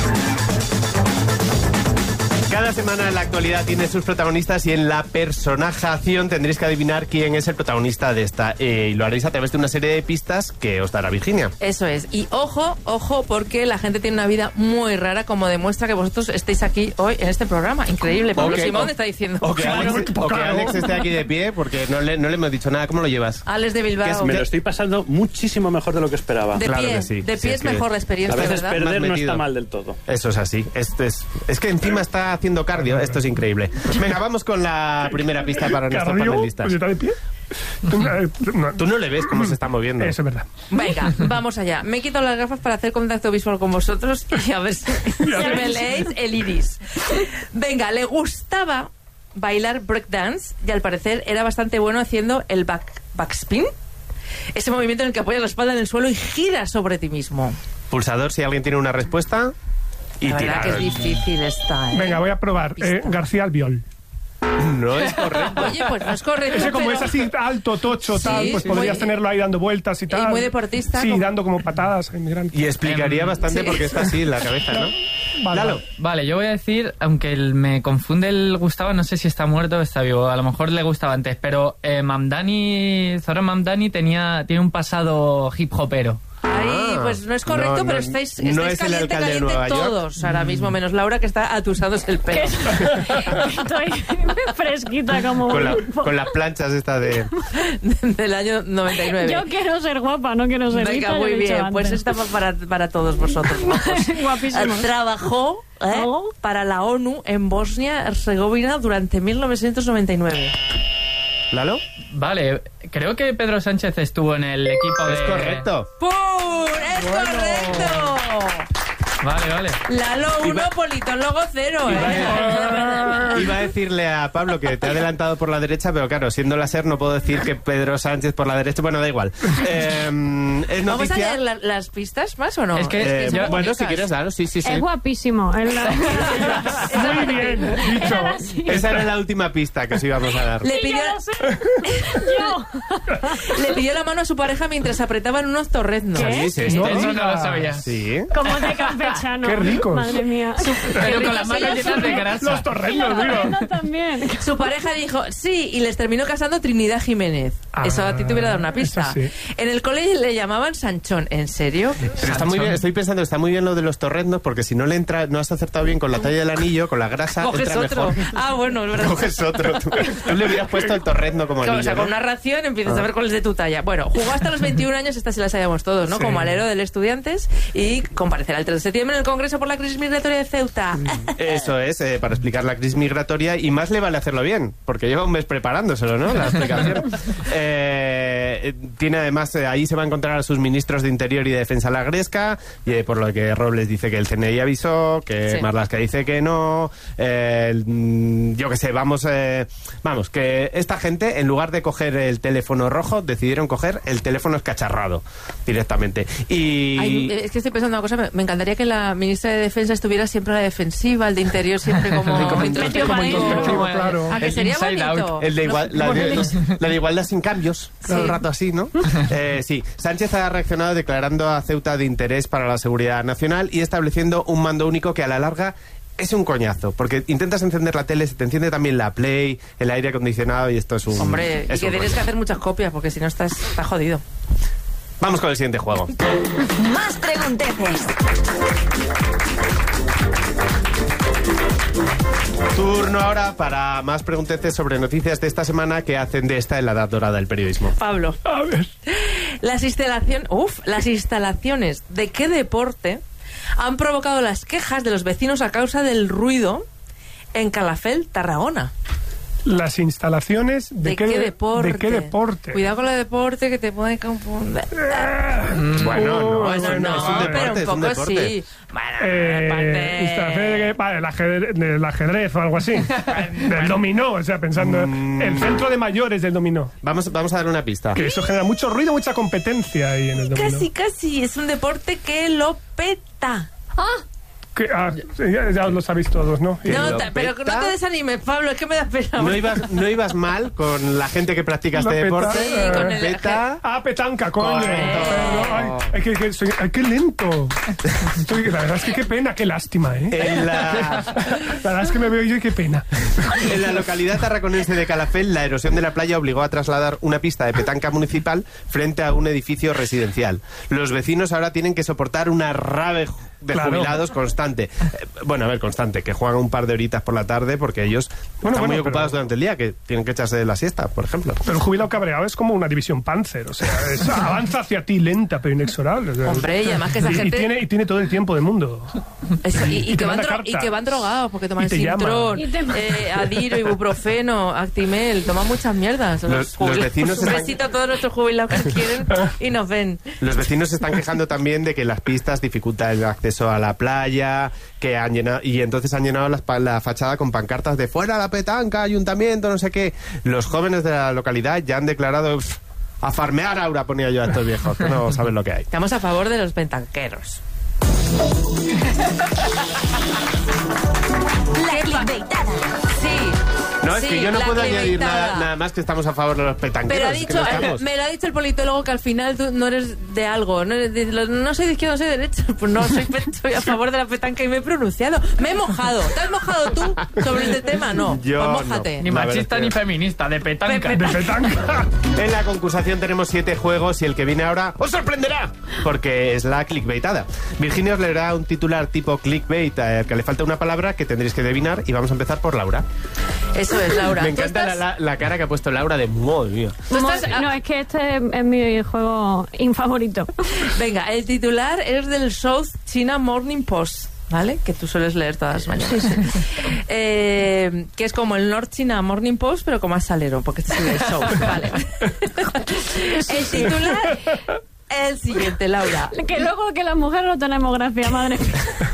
Cada semana en la actualidad tiene sus protagonistas y en la personajación tendréis que adivinar quién es el protagonista de esta. Y lo haréis a través de una serie de pistas que os dará Virginia. Eso es. Y ojo, porque la gente tiene una vida muy rara, como demuestra que vosotros estéis aquí hoy en este programa. Increíble. Pablo Simón está diciendo. O que Alex esté aquí de pie, porque no le hemos dicho nada. ¿Cómo lo llevas? Alex de Bilbao. Me lo estoy pasando muchísimo mejor de lo que esperaba. De claro pie, que sí. De pie es mejor la experiencia, a veces ¿verdad? perder no está mal del todo. Eso es así. Es que encima está haciendo cardio. Esto es increíble. Venga, vamos con la primera pista para nuestros panelistas. ¿Pues está de pie? Tú no le ves cómo se está moviendo. Eso es verdad. Venga, vamos allá. Me he quitado las gafas para hacer contacto visual con vosotros y a ver si me leéis el iris. Venga, le gustaba bailar breakdance y al parecer era bastante bueno haciendo el backspin. Ese movimiento en el que apoyas la espalda en el suelo y giras sobre ti mismo. Pulsador, si alguien tiene una respuesta. Y la verdad que es difícil esta, ¿eh? Venga, voy a probar. García Albiol. No es correcto. Oye, pues no es correcto. Ese como pero... es así alto, tocho, tal, pues podrías tenerlo ahí dando vueltas y tal. Y muy deportista. Sí, dando como patadas a inmigrantes. Y explicaría bastante sí. porque está así en la cabeza, ¿no? Vale, yo voy a decir, aunque me confunde el Gustavo, no sé si está muerto o está vivo, a lo mejor le gustaba antes, pero Zoran Mamdani tiene un pasado hip hopero. Ahí, pues no es correcto, pero estáis caliente todos ahora mismo, menos Laura, que está atusándose el pelo. Estoy fresquita como... Con las planchas estas del año 99. Yo quiero ser guapa, no quiero ser rica. Venga, muy bien, pues esta va para todos vosotros. Guapísimo. Trabajó para la ONU en Bosnia-Herzegovina durante 1999. ¿Lalo? Vale, creo que Pedro Sánchez estuvo en el equipo de... Es correcto. ¡Pum! ¡Es correcto! Vale. Lalo 1, politólogo 0. Iba a decirle a Pablo que te ha adelantado por la derecha, pero claro, siendo la SER no puedo decir que Pedro Sánchez por la derecha. Bueno, da igual. Es noticia... ¿Vamos a leer las pistas más o no? Es que bueno, si quieres, claro, sí. Es guapísimo. Muy bien dicho. Esa era la última pista que os íbamos a dar. Le pidió la mano a su pareja mientras apretaban unos torreznos. ¿Qué? Sí, no lo sabía. Sí. Como de campechano. Qué ricos. Madre mía. Pero con las manos llenas de grasa. Los torrenos, digo. También. Su pareja dijo sí y les terminó casando Trinidad Jiménez. Eso a ti te hubiera dado una pista. Sí. En el cole le llamaban Sanchón. ¿En serio? Pero está muy bien, estoy pensando, está muy bien lo de los torreznos, porque si no le entra, no has acertado bien con la talla del anillo, con la grasa, coges entra otro. mejor. Ah, bueno, es verdad. Coges otro. Tú le hubieras puesto el torrezno como anillo, o sea, ¿no? con una ración empiezas a ver cuál es de tu talla. Bueno, jugó hasta los 21 años, estas sí las sabíamos todos, ¿no? Sí. Como alero del Estudiantes, y comparecerá el 3 de septiembre en el Congreso por la crisis migratoria de Ceuta. Eso es, para explicar la crisis migratoria, y más le vale hacerlo bien, porque lleva un mes preparándoselo, ¿no? La explicación. Tiene además, ahí se va a encontrar a sus ministros de Interior y de Defensa la Gresca, y por lo que Robles dice que el CNI avisó, que Sí. Marlaska dice que no, yo qué sé, vamos, que esta gente, en lugar de coger el teléfono rojo, decidieron coger el teléfono escacharrado directamente. Y... Ay, es que estoy pensando una cosa, me encantaría que la ministra de Defensa estuviera siempre a la defensiva, el de Interior siempre como introspectivo, claro. ¿A que sería bonito? El de la de igualdad sin cambios, todo el rato así, ¿no? Sí, Sánchez ha reaccionado declarando a Ceuta de interés para la seguridad nacional y estableciendo un mando único que a la larga es un coñazo, porque intentas encender la tele, se te enciende también la Play, el aire acondicionado y esto es un... Hombre, y que tienes que hacer muchas copias, porque si no está jodido. Vamos con el siguiente juego. Más pregunteces. Turno ahora para más pregunteces sobre noticias de esta semana que hacen de esta en la edad dorada del periodismo. Pablo, A ver. las instalaciones de qué deporte han provocado las quejas de los vecinos a causa del ruido en Calafell, Tarragona. Las instalaciones ¿De qué deporte? ¿De qué deporte? Cuidado con el deporte que te puede confundir. Bueno, no, es un deporte, pero un poco sí. Del ajedrez o algo así. Del dominó, o sea, pensando el centro de mayores del dominó. Vamos a dar una pista. Que eso genera mucho ruido, mucha competencia ahí en el dominó. Casi. Es un deporte que lo peta. Ya lo sabéis todos, ¿no? No, pero no te desanimes, Pablo, es que me da pena. No ibas mal con la gente que practica este deporte. Sí, con el petanca, coño. Qué lento. La verdad es que qué pena, qué lástima, ¿eh? La verdad es que me veo yo y qué pena. En la localidad tarraconense de Calafell, la erosión de la playa obligó a trasladar una pista de petanca municipal frente a un edificio residencial. Los vecinos ahora tienen que soportar una rave de jubilados constante. Constante, que juegan un par de horitas por la tarde porque ellos están muy ocupados durante el día, que tienen que echarse de la siesta, por ejemplo. Pero el jubilado cabreado es como una división Panzer, o sea, avanza hacia ti lenta pero inexorable. O sea, hombre, y además que esa gente... Y tiene todo el tiempo del mundo. Eso, y que van drogados porque toman Sintrón, Adiro, Ibuprofeno, Actimel, toman muchas mierdas. Los vecinos un besito a todos nuestros jubilados que quieren y nos ven. Los vecinos se están quejando también de que las pistas dificultan el acceso a la playa, que han llenado, y entonces han llenado la fachada con pancartas de fuera la petanca, ayuntamiento, no sé qué. Los jóvenes de la localidad ya han declarado a farmear, Aura, ponía yo a estos viejos, que no saben lo que hay. Estamos a favor de los petanqueros. La clickbaitada. Sí. No, es que yo no puedo añadir nada más que estamos a favor de los petanqueros. Pero me lo ha dicho el politólogo que al final tú no eres de algo. No soy de izquierda, no soy de derecha. Pues no, soy a favor de la petanca y me he pronunciado. Me he mojado. ¿Te has mojado tú sobre este tema? No. Yo pues mójate. No. Ni machista ni feminista, de petanca. De petanca. En la concursación tenemos 7 juegos y el que viene ahora os sorprenderá, porque es la clickbaitada. Virginia os leerá un titular tipo clickbait que le falta una palabra que tendréis que adivinar y vamos a empezar por Laura. Eso es, Laura. Me encanta la cara que ha puesto Laura de madre mía. No, es que este es mi juego infavorito. Venga, el titular es del South China Morning Post, ¿vale? Que tú sueles leer todas las mañanas. Que es como el North China Morning Post, pero con más salero, porque este es el South, ¿vale? El titular es el siguiente, Laura. Que luego que las mujeres no tenemos gracia, madre mía.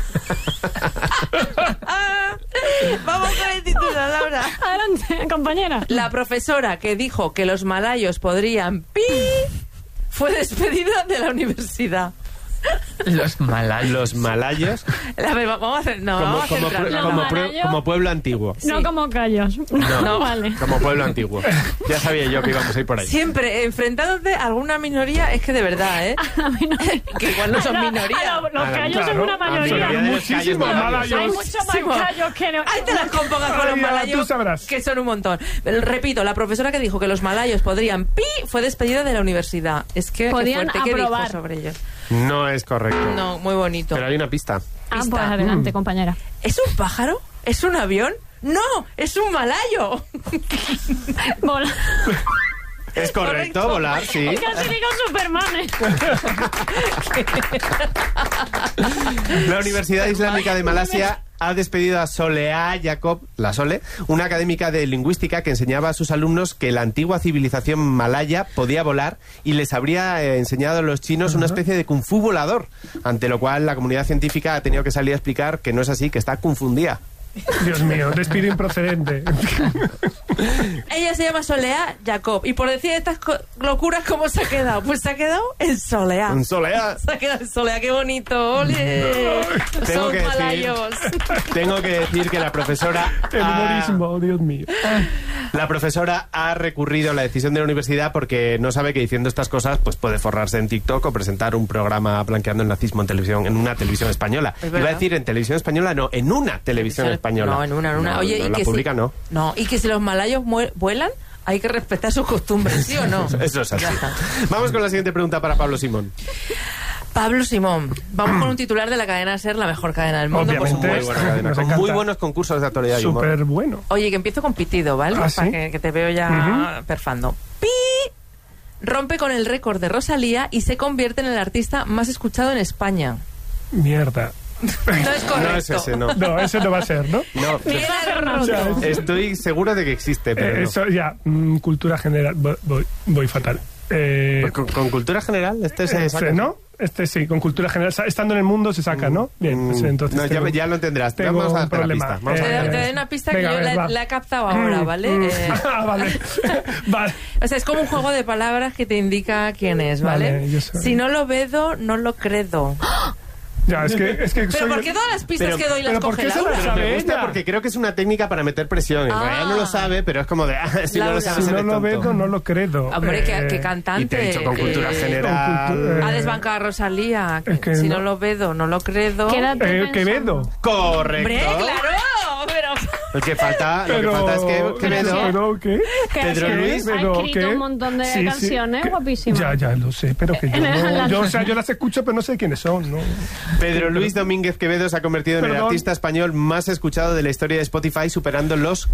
Vamos con el titular, Laura. Adelante, compañera. La profesora que dijo que los malayos podrían fue despedida de la universidad. Los malayos. Los malayos. A ver, vamos a hacer... No, como pueblo antiguo. No como callos. No, vale. Como pueblo antiguo. Ya sabía yo que íbamos a ir por ahí. Siempre enfrentándote a alguna minoría, es que de verdad, ¿eh? Que igual no son minoría. Los callos son una mayoría. Muchísimos malayos. Hay muchos más callos que no. Ahí te las compongas con los malayos. Tú sabrás. Que son un montón. Repito, la profesora que dijo que los malayos podrían fue despedida de la universidad. Es que podían qué fuerte, ¿qué aprobar dijo sobre ellos? No es correcto. No, muy bonito. Pero hay una pista. Pues adelante, compañera. ¿Es un pájaro? ¿Es un avión? ¡No! ¡Es un malayo! Volar. Es correcto, volar, sí. Casi digo Superman. La Universidad Islámica de Malasia ha despedido a Soleá Jacob, la Sole, una académica de lingüística que enseñaba a sus alumnos que la antigua civilización malaya podía volar y les habría enseñado a los chinos una especie de kung fu volador, ante lo cual la comunidad científica ha tenido que salir a explicar que no es así, que está confundida. Dios mío, despido improcedente. Ella se llama Soleá Jacob. Y por decir estas locuras, ¿cómo se ha quedado? Pues se ha quedado en Soleá. En Soleá. Se ha quedado en Soleá, qué bonito. ¡Ole! Son malayos. Tengo que decir que la profesora... El humorismo, Dios mío. La profesora ha recurrido a la decisión de la universidad porque no sabe que diciendo estas cosas pues puede forrarse en TikTok o presentar un programa blanqueando el nazismo en televisión, en una televisión española. Iba a decir en televisión española, no, en una televisión española. No, en una. No, oye, no, y la que pública no. No, y que si los malayos vuelan, hay que respetar sus costumbres, ¿sí o no? Eso es así. Vamos con la siguiente pregunta para Pablo Simón. Pablo Simón, vamos con un titular de la cadena SER, la mejor cadena del mundo. Obviamente, muy buena cadena, con muy buenos concursos de actualidad. Súper bueno. Oye, que empiezo con pitido, ¿vale? ¿Ah, sí? Para que te veo ya perfando. ¡Pi! Rompe con el récord de Rosalía y se convierte en el artista más escuchado en España. Mierda. No es correcto. No es ese, no. No, ese no va a ser, ¿no? No. Miguel Arnauto. Estoy seguro de que existe, pero no. Eso ya, cultura general. Voy fatal. ¿Con cultura general? Este se saca, ¿no? Este sí, con cultura general. Estando en el mundo se saca, ¿no? Bien, pues entonces. No, ya lo entenderás. Vamos a darte la pista. Te doy una pista que yo la he captado ahora, ¿vale? Vale. Vale. O sea, es como un juego de palabras que te indica quién es, ¿vale? Si no lo vedo, no lo credo. Ya, es que pero ¿por qué todas las pistas que doy las coge Laura? Me gusta porque creo que es una técnica para meter presión. En realidad no lo sabe, pero es como de si Laura. no lo sabes, si no lo veo, no lo credo. Hombre, qué cantante. Y te he dicho con cultura general. Ha desbancado a Rosalía. Si no lo veo, no lo credo. Quevedo. Correcto. Hombre, claro. Pero... Lo que falta es que Quevedo. ¿Qué? Pedro Luis. Ha escrito un montón de canciones guapísimas. Ya lo sé, pero que yo las escucho, pero no sé quiénes son, ¿no? Pedro Luis Domínguez Quevedo se ha convertido en el artista español más escuchado de la historia de Spotify, superando los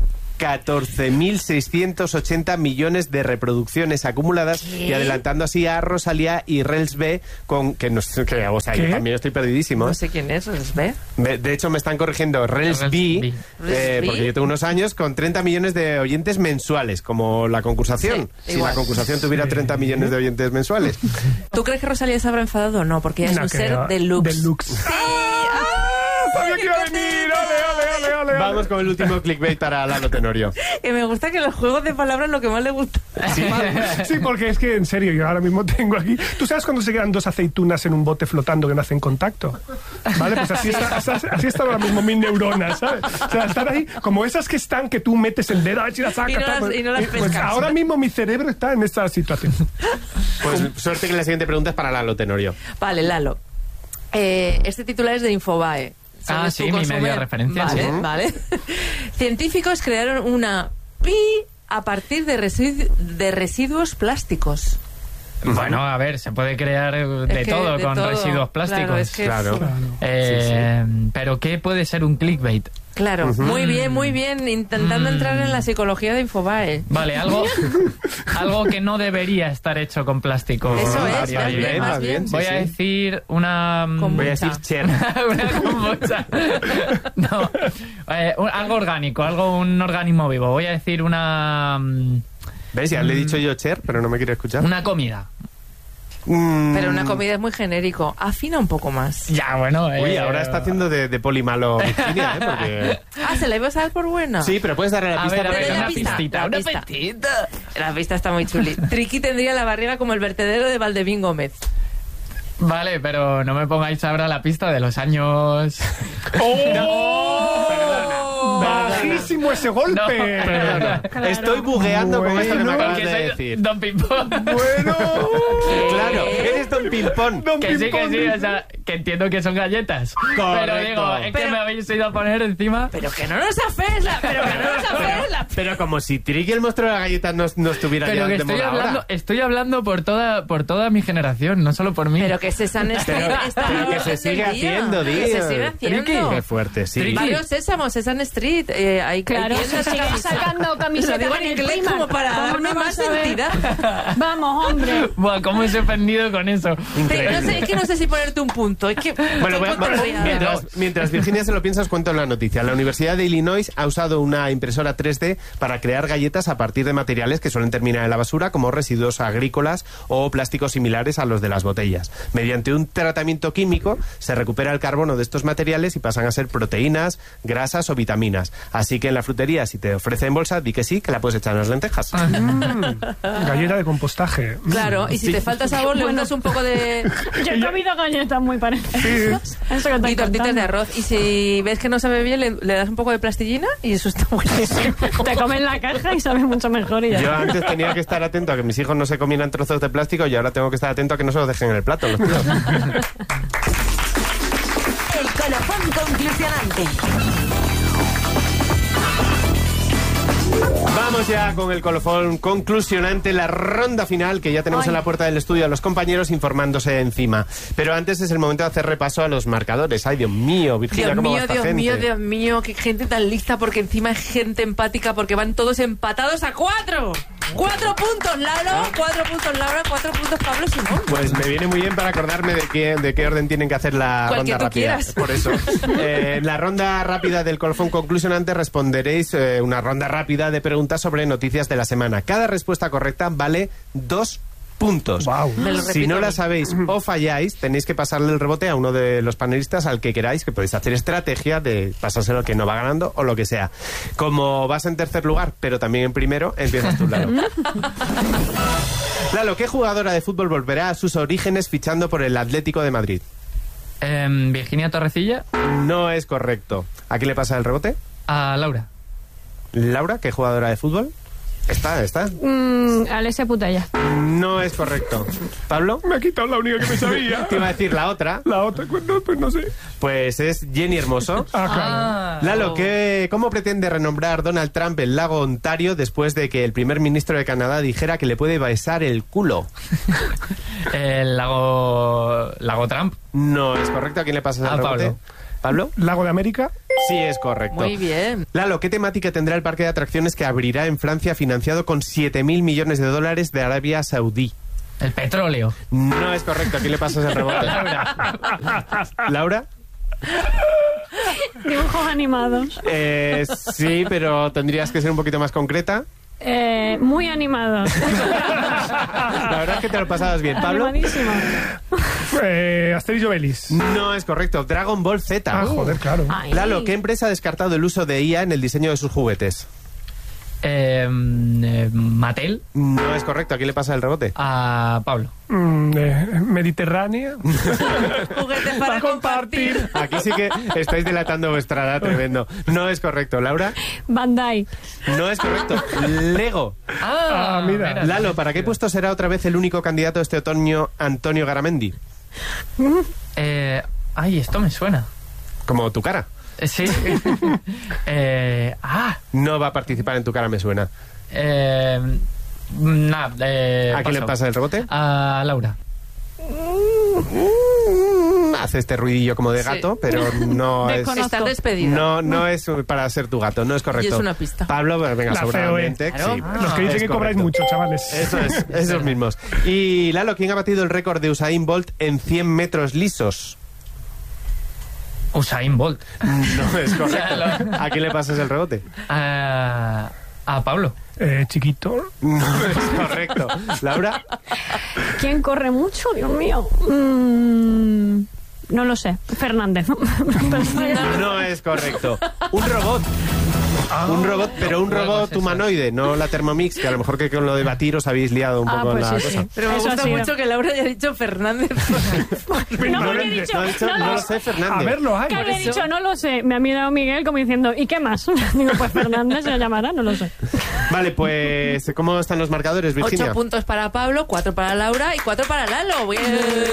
14.680 millones de reproducciones acumuladas y adelantando así a Rosalía y Rels B, yo también estoy perdidísimo. No sé quién es Rels B. De hecho, me están corrigiendo Rels B, porque yo tengo unos años con 30 millones de oyentes mensuales, como la concursación. Sí, si la concursación tuviera 30 millones de oyentes mensuales. ¿Tú crees que Rosalía se habrá enfadado o no? Porque ella es un ser deluxe. Sí. Sabía que iba a venir. Ole. Vamos con el último clickbait para Lalo Tenorio. Que me gusta que los juegos de palabras es lo que más le gusta. Sí, porque es que en serio, yo ahora mismo tengo aquí. ¿Tú sabes cuando se quedan dos aceitunas en un bote flotando que no hacen contacto? Vale, pues así están ahora mismo mis neuronas, ¿sabes? O sea, están ahí como esas que están que tú metes el dedo a ver si las sacas. Y no las pescas. Pues ahora mismo mi cerebro está en esta situación. Pues suerte que la siguiente pregunta es para Lalo Tenorio. Vale, Lalo. Este titular es de Infobae. Sí, mi media referencia. Vale. Científicos crearon una pi a partir de residuos plásticos. Bueno, a ver, se puede crear de todo con residuos plásticos. Claro. Pero ¿qué puede ser un clickbait? Claro, muy bien, intentando entrar en la psicología de Infobae. Vale, algo que no debería estar hecho con plástico. Eso es, más bien. Voy a decir una... Voy a decir cher. Una kombucha. No, algo orgánico, un organismo vivo. Voy a decir una... ¿Ves? Ya le he dicho yo cher, pero no me quiere escuchar. Una comida. Pero una comida es muy genérico. Afina un poco más. Ya, bueno. Uy, ahora está haciendo de polimalo Virginia, porque... ¿se la ibas a dar por buena? Sí, pero puedes darle la pista. A ver, una pistita. Una pistita. La pista está muy chuli. Triqui tendría la barriga como el vertedero de Valdemín Gómez. Vale, pero no me pongáis ahora la pista de los años... Bajísimo ese golpe. No, perdona. Claro. Estoy bugueando con esto que me acabas de decir. Don Pimpón. Bueno. Claro, eres Don Pimpón. Que sí, o sea, que entiendo que son galletas. Correcto. Pero digo, es que me habéis ido a poner encima. Pero que no nos afes Pero como si Triqui el monstruo de las galletas no estuviera pero ya que estoy hablando por toda mi generación, no solo por mí. Pero que Sesame Street está pero que se sigue haciendo, tío. Que se sigue haciendo. Qué fuerte, sí. Barrio Sésamo, Sesame Street. Claro, se siguen sacando camisetas en inglés como para darme más entidad. Vamos, hombre. Buah, cómo se he ofendido con eso. Es que no sé si ponerte un punto. Es que bueno, mientras Virginia se lo piensa, os cuento la noticia. La Universidad de Illinois ha usado una impresora 3D para crear galletas a partir de materiales que suelen terminar en la basura, como residuos agrícolas o plásticos similares a los de las botellas. Mediante un tratamiento químico se recupera el carbono de estos materiales y pasan a ser proteínas, grasas o vitaminas. Así que en la frutería, si te ofrecen bolsa, di que sí, que la puedes echar en las lentejas. Galleta de compostaje. Claro, y si te falta sabor, le untas un poco de... Yo he comido galletas muy parecidas. Y tortitas de arroz. Y si ves que no sabe bien, le das un poco de plastillina y eso está buenísimo. Te comen la caja y sabe mucho mejor. Yo antes tenía que estar atento a que mis hijos no se comieran trozos de plástico y ahora tengo que estar atento a que no se los dejen en el plato los tíos. El colofón conclusionante. Vamos ya con el colofón conclusionante, la ronda final, que ya tenemos en la puerta del estudio a los compañeros informándose encima. Pero antes es el momento de hacer repaso a los marcadores. Ay, Dios mío, Virginia, ¿cómo va esta gente? Dios mío, qué gente tan lista, porque encima es gente empática, porque van todos empatados a 4. 4 puntos, Lalo, 4 puntos, Laura, 4 puntos, Pablo Simón. Pues me viene muy bien para acordarme de qué orden tienen que hacer la ronda rápida. Quieras. Por eso. En la ronda rápida del Colofón Conclusion antes responderéis una ronda rápida de preguntas sobre noticias de la semana. Cada respuesta correcta vale 2 puntos. Wow. Si no la sabéis o falláis, tenéis que pasarle el rebote a uno de los panelistas al que queráis, que podéis hacer estrategia de pasárselo al que no va ganando o lo que sea. Como vas en tercer lugar, pero también en primero, empiezas tú, Lalo. Lalo, ¿qué jugadora de fútbol volverá a sus orígenes fichando por el Atlético de Madrid? Virginia Torrecilla. No es correcto. ¿A quién le pasa el rebote? A Laura. ¿Laura? ¿Qué jugadora de fútbol? Está. Alessia Putella. No es correcto. ¿Pablo? Me ha quitado la única que me sabía. Te iba a decir la otra. La otra, pues no sé. Pues es Jenny Hermoso. Claro. Lalo, ¿cómo pretende renombrar Donald Trump el lago Ontario después de que el primer ministro de Canadá dijera que le puede besar el culo? El lago Trump. No es correcto. ¿A quién le pasa el rebote? ¿Pablo? ¿Lago de América? Sí, es correcto. Muy bien. Lalo, ¿qué temática tendrá el parque de atracciones que abrirá en Francia financiado con 7.000 millones de dólares de Arabia Saudí? El petróleo. No es correcto. ¿A quién le pasas el rebote? ¿Laura? Dibujos animados. Sí, pero tendrías que ser un poquito más concreta. Muy animados. La verdad es que te lo pasabas bien. ¿Pablo? Animadísimo. Asterix y Obelix. No es correcto. Dragon Ball Z. Joder, claro. Lalo, ¿qué empresa ha descartado el uso de IA en el diseño de sus juguetes? Mattel. No es correcto. ¿A quién le pasa el rebote? A Pablo. Mediterránea. Juguetes para compartir. Aquí sí que estáis delatando vuestra edad, tremendo. No es correcto. ¿Laura? Bandai. No es correcto. Lego. Mira. Lalo, ¿para qué puesto será otra vez el único candidato este otoño Antonio Garamendi? Esto me suena. Como tu cara. Sí. No va a participar en Tu cara me suena. ¿A quién le pasa el rebote? A Laura. Hace este ruidillo como de gato, pero no es... Está despedida. No es para ser tu gato, no es correcto. Y es una pista. Pablo, venga, seguramente. Claro. Sí, Los que dicen que cobráis mucho, chavales. Eso es, esos mismos. Y Lalo, ¿quién ha batido el récord de Usain Bolt en 100 metros lisos? Usain Bolt. No es correcto. ¿A quién le pasas el rebote? A Pablo. Chiquito. No es correcto. ¿Laura? ¿Quién corre mucho? Dios mío. No lo sé. Fernández. No es correcto. Un robot. Un robot, pero un robot humanoide, no la Thermomix, que a lo mejor que con lo de batir os habéis liado un poco pues la sí, cosa. sí. Pero me gusta mucho que Laura haya dicho Fernández. No lo sé, Fernández. A verlo, ¿Qué había dicho? No lo sé. Me ha mirado Miguel como diciendo, ¿y qué más? Digo, pues Fernández se llamará, no lo sé. Vale, pues, ¿cómo están los marcadores, Virginia? 8 puntos para Pablo, 4 para Laura y 4 para Lalo. Bien.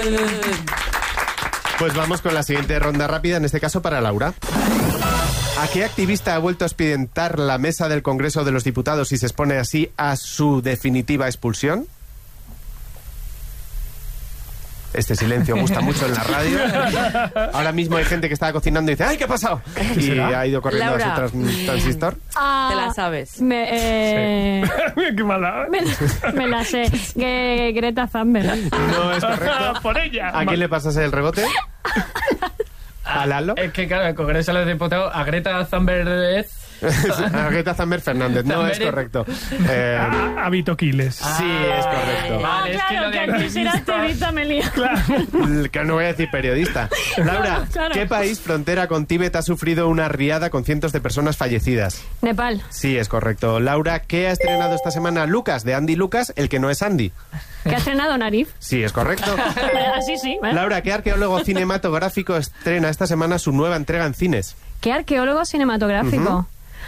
Pues vamos con la siguiente ronda rápida, en este caso para Laura. ¿A qué activista ha vuelto a expedientar la mesa del Congreso de los Diputados y se expone así a su definitiva expulsión? Este silencio gusta mucho en la radio. Ahora mismo hay gente que estaba cocinando y dice ¡ay, qué ha pasado! Y ha ido corriendo Laura, a su transistor. Te la sabes. Qué mala. Me la sé. Greta Thunberg. No es correcto. Por ella. ¿A quién le pasas el rebote? ¿A Lalo? Es que claro, el Congreso de los Diputados a Greta Thunberg. A Greta Thunberg Fernández, no es correcto. A Vito Quiles. Sí, es correcto. Vale, Claro, que aquí será Evita me lía. Que no voy a decir periodista. Laura, Claro. ¿qué país frontera con Tíbet ha sufrido una riada con cientos de personas fallecidas? Nepal. Sí, es correcto. Laura, ¿qué ha estrenado esta semana Lucas, de Andy Lucas, el que no es Andy? ¿Que ha estrenado Narif? Sí, es correcto. Así sí. ¿eh? Laura, ¿qué arqueólogo cinematográfico estrena esta semana su nueva entrega en cines? ¿Qué arqueólogo cinematográfico?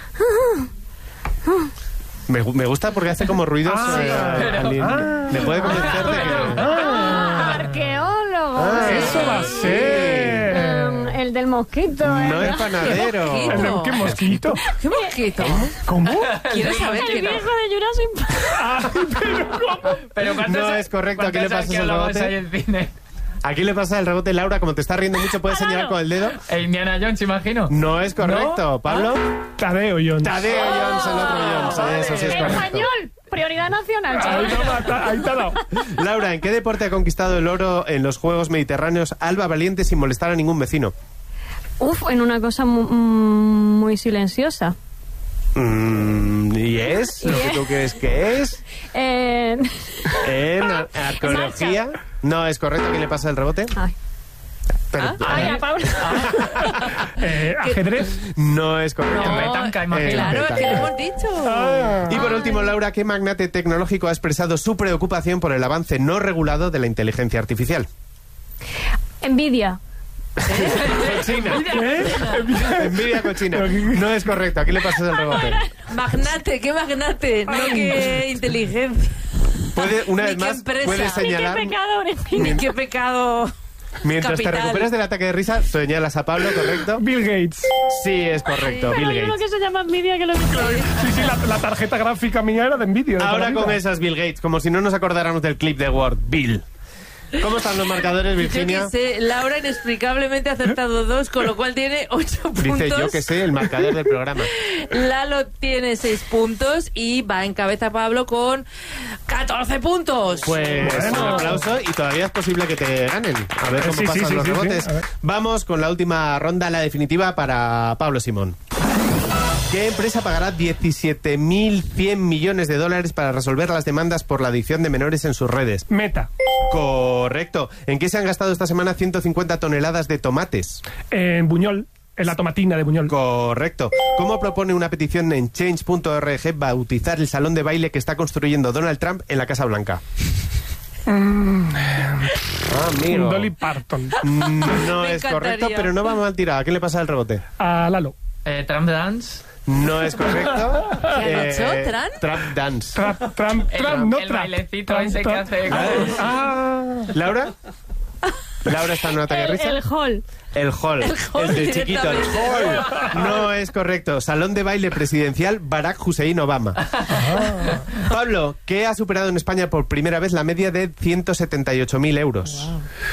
Me gusta porque hace como ruidos. Me puede convencer de que... Arqueólogo. Eso va a ser. El del mosquito. No es panadero. ¿Qué mosquito? ¿Qué mosquito? ¿Cómo? ¿Quieres saber El viejo de Jurassic Park. Pero No es correcto. ¿A quién le pasas el rebote? ¿A quién le pasa el rebote, Laura? Como te está riendo mucho, ¿puedes señalar con el dedo? Indiana Jones, imagino. No es correcto. ¿No? ¿Pablo? Tadeo Jones. Tadeo Jones, el otro Jones. Eso sí es correcto. ¡Español! Prioridad nacional. Ahí te ha dado. Laura, ¿en qué deporte ha conquistado el oro en los Juegos Mediterráneos Alba Valiente sin molestar a ningún vecino? En una cosa muy silenciosa. ¿Y es? ¿Lo que tú crees que es? ¿En arqueología? No, es correcto. ¿A quién le pasa el rebote? A Pablo. ¿Ajedrez? No es correcto. Petanca, imagínate. Claro, es que lo hemos dicho. Y por último, Laura, ¿qué magnate tecnológico ha expresado su preocupación por el avance no regulado de la inteligencia artificial? Nvidia. Cochina. Envidia cochina. No es correcto. ¿A quién le pasas el rebote? Magnate, ¿qué magnate? No, qué inteligencia. Una vez más, puedes señalar. Ni qué pecado. Mientras capital. te recuperas del ataque de risa, señalas a Pablo, ¿correcto? Bill Gates. Sí, es correcto, Bill Pero Gates. lo que se llama Nvidia, que lo que... Sí, la tarjeta gráfica mía era de Nvidia. Ahora con esas Bill Gates, como si no nos acordáramos del clip de Word. Bill. ¿Cómo están los marcadores, Virginia? Yo que sé, Laura inexplicablemente ha acertado 2, con lo cual tiene 8 puntos. Dice yo que sé, el marcador del programa. Lalo tiene 6 puntos y va en cabeza Pablo con 14 puntos. Pues un aplauso y todavía es posible que te ganen. A ver cómo pasan los rebotes. Vamos con la última ronda, la definitiva para Pablo Simón. ¿Qué empresa pagará 17.100 millones de dólares para resolver las demandas por la adicción de menores en sus redes? Meta. Correcto. ¿En qué se han gastado esta semana 150 toneladas de tomates? En Buñol. En la tomatina de Buñol. Correcto. ¿Cómo propone una petición en change.org bautizar el salón de baile que está construyendo Donald Trump en la Casa Blanca? Amigo. Dolly Parton. No es correcto, pero no va mal tirado. ¿A quién le pasa el rebote? A Lalo. Trump Dance. No es correcto. ¿Qué ha dicho? Trump Dance. Trump, no el trap. bailecito ese que hace. ¿Laura? ¿Laura está en un ataque de risa? El hall. El hall. El de chiquito. El hall. No es correcto. Salón de baile presidencial Barack Hussein Obama. Pablo, ¿qué ha superado en España por primera vez la media de 178.000 euros?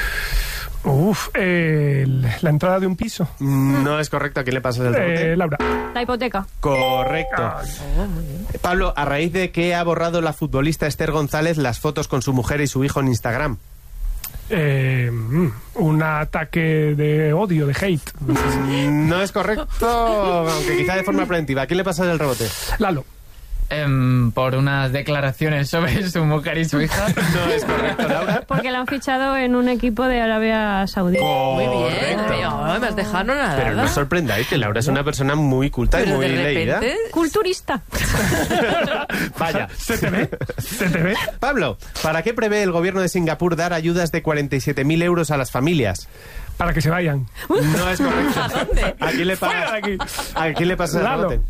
La entrada de un piso. No es correcto. ¿A quién le pasas el rebote? Laura. La hipoteca. Correcto. Pablo, ¿a raíz de qué ha borrado la futbolista Esther González las fotos con su mujer y su hijo en Instagram? Un ataque de odio, de hate. No es correcto, aunque quizá de forma preventiva. ¿A quién le pasas el rebote? Lalo. Por unas declaraciones sobre su mujer y su hija. No es correcto, Laura. Porque la han fichado en un equipo de Arabia Saudí. Muy bien. No me has dejado nada. Pero no os sorprendáis que Laura es una persona muy culta y muy leída. Culturista. Vaya. ¿Se te ve? Pablo, ¿para qué prevé el gobierno de Singapur dar ayudas de 47.000 euros a las familias? Para que se vayan. No es correcto. ¿A dónde? ¿A quién le pasa el rebote?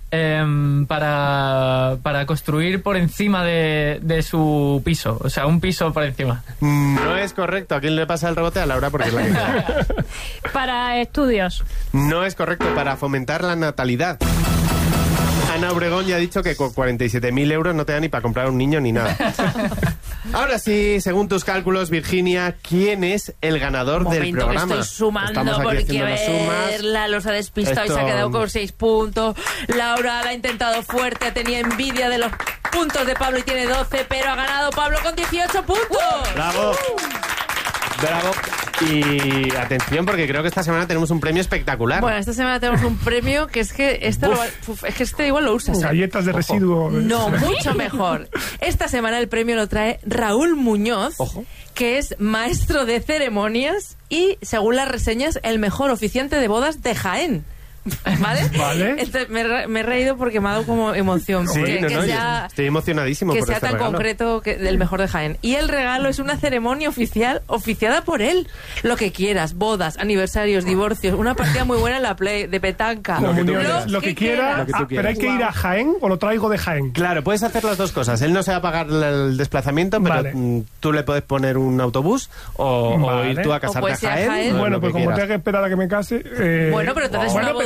Para construir por encima de su piso. O sea, un piso por encima. No es correcto. ¿A quién le pasa el rebote? A Laura, porque es la que queda. Para estudios. No es correcto. Para fomentar la natalidad. Ana Obregón ya ha dicho que con 47.000 euros no te da ni para comprar un niño ni nada. Ahora sí, según tus cálculos, Virginia, ¿quién es el ganador del programa? Que estoy sumando porque Lalo se ha despistado y se ha quedado con 6 puntos. Laura la ha intentado fuerte, tenía envidia de los puntos de Pablo y tiene 12, pero ha ganado Pablo con 18 puntos. ¡Bravo! Bravo. Y atención, porque creo que esta semana tenemos un premio espectacular. Bueno, esta semana tenemos un premio que es que este igual lo usas. Galletas de residuo. No, mucho mejor. Esta semana el premio lo trae Raúl Muñoz, que es maestro de ceremonias y, según las reseñas, el mejor oficiante de bodas de Jaén. ¿Vale? Me he reído porque me ha dado como emoción. Sí, estoy emocionadísimo que por sea este tan regalo. concreto del mejor de Jaén. Y el regalo es una ceremonia oficial oficiada por él. Lo que quieras, bodas, aniversarios, divorcios, una partida muy buena en la Play, de petanca. Lo que quiera, pero hay que ir a Jaén o lo traigo de Jaén. Claro, puedes hacer las dos cosas. Él no se va a pagar el desplazamiento, pero tú le puedes poner un autobús o ir tú a casarte a Jaén. Bueno, pues como tenga que esperar a que me case... Bueno, pero entonces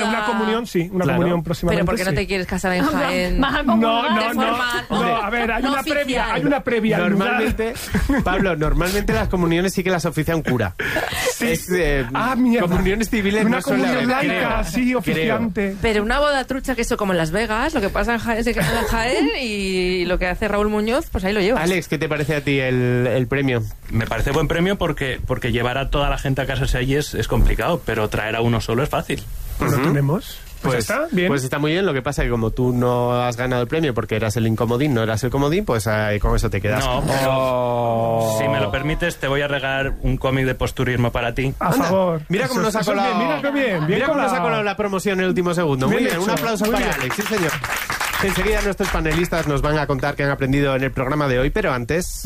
una comunión, sí, una comunión próximamente. Pero ¿por qué no te quieres casar en Jaén? No, a ver, hay una previa. Normalmente, Pablo, normalmente las comuniones sí que las oficia un cura. Sí. Mierda. Comuniones civiles una no son comunión laica, sí, oficiante. Pero una boda trucha, que eso como en Las Vegas, lo que pasa en Jaén se queda en Jaén y lo que hace Raúl Muñoz, pues ahí lo llevas. Alex, ¿qué te parece a ti el premio? Me parece buen premio porque llevar a toda la gente a casarse allí es complicado, pero traer a uno solo es fácil. Pues lo tenemos. Pues está bien. Pues está muy bien. Lo que pasa es que como tú no has ganado el premio porque eras el incomodín, no eras el comodín, pues con eso te quedas. No, pero si me lo permites, te voy a regalar un cómic de posturismo para ti. A favor. Mira cómo nos ha colado. Mira cómo nos ha colado la promoción en el último segundo. Muy bien, un aplauso para Alex. Sí, señor. Enseguida nuestros panelistas nos van a contar qué han aprendido en el programa de hoy, pero antes...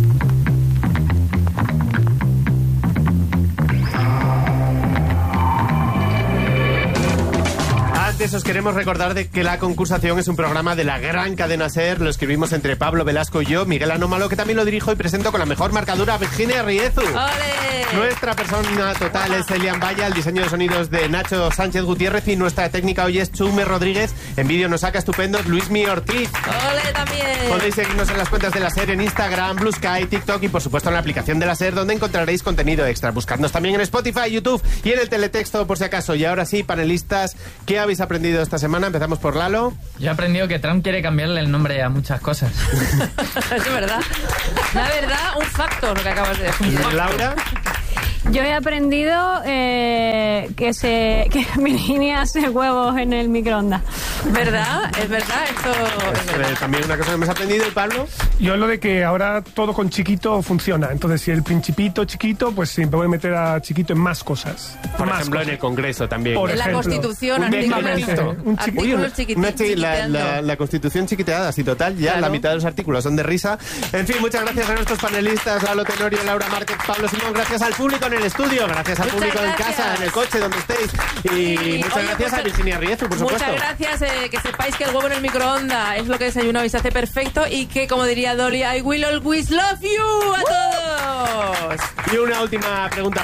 Antes os queremos recordar de que La Concursación es un programa de la gran cadena SER. Lo escribimos entre Pablo Velasco y yo, Miguel Anómalo, que también lo dirijo y presento con la mejor marcadura, Virginia Riezu. ¡Ole! Nuestra persona total es Elian Valla, el diseño de sonidos de Nacho Sánchez Gutiérrez y nuestra técnica hoy es Chume Rodríguez. En vídeo nos saca estupendos Luismi Ortiz. ¡Ole también! Podéis seguirnos en las cuentas de la SER en Instagram, Blue Sky, TikTok y por supuesto en la aplicación de la SER, donde encontraréis contenido extra. Buscadnos también en Spotify, YouTube y en el teletexto por si acaso. Y ahora sí, panelistas, ¿qué habéis aprendido esta semana? Empezamos por Lalo. Yo he aprendido que Trump quiere cambiarle el nombre a muchas cosas. Es verdad. La verdad, un facto lo que acabas de decir. Laura. Yo he aprendido que Virginia hace huevos en el microondas. ¿Verdad? Es verdad. Esto también una cosa que hemos aprendido. ¿Y Pablo? Yo lo de que ahora todo con chiquito funciona. Entonces, si el principito chiquito, pues siempre voy a meter a chiquito en más cosas. Por ejemplo, en el Congreso también. En la Constitución, artículos chiquititos. La Constitución chiquiteada, sí, total. Ya la mitad de los artículos son de risa. En fin, muchas gracias a nuestros panelistas, Lalo Tenorio, Laura Márquez, Pablo Simón. Gracias al público en el estudio, gracias al público en casa, en el coche, donde estéis. Y muchas gracias a Virginia Riezu, por supuesto. Muchas gracias, que sepáis que el huevo en el microondas es lo que desayunado y se hace perfecto y que, como diría Dolly, I will always love you a todos. Y una última pregunta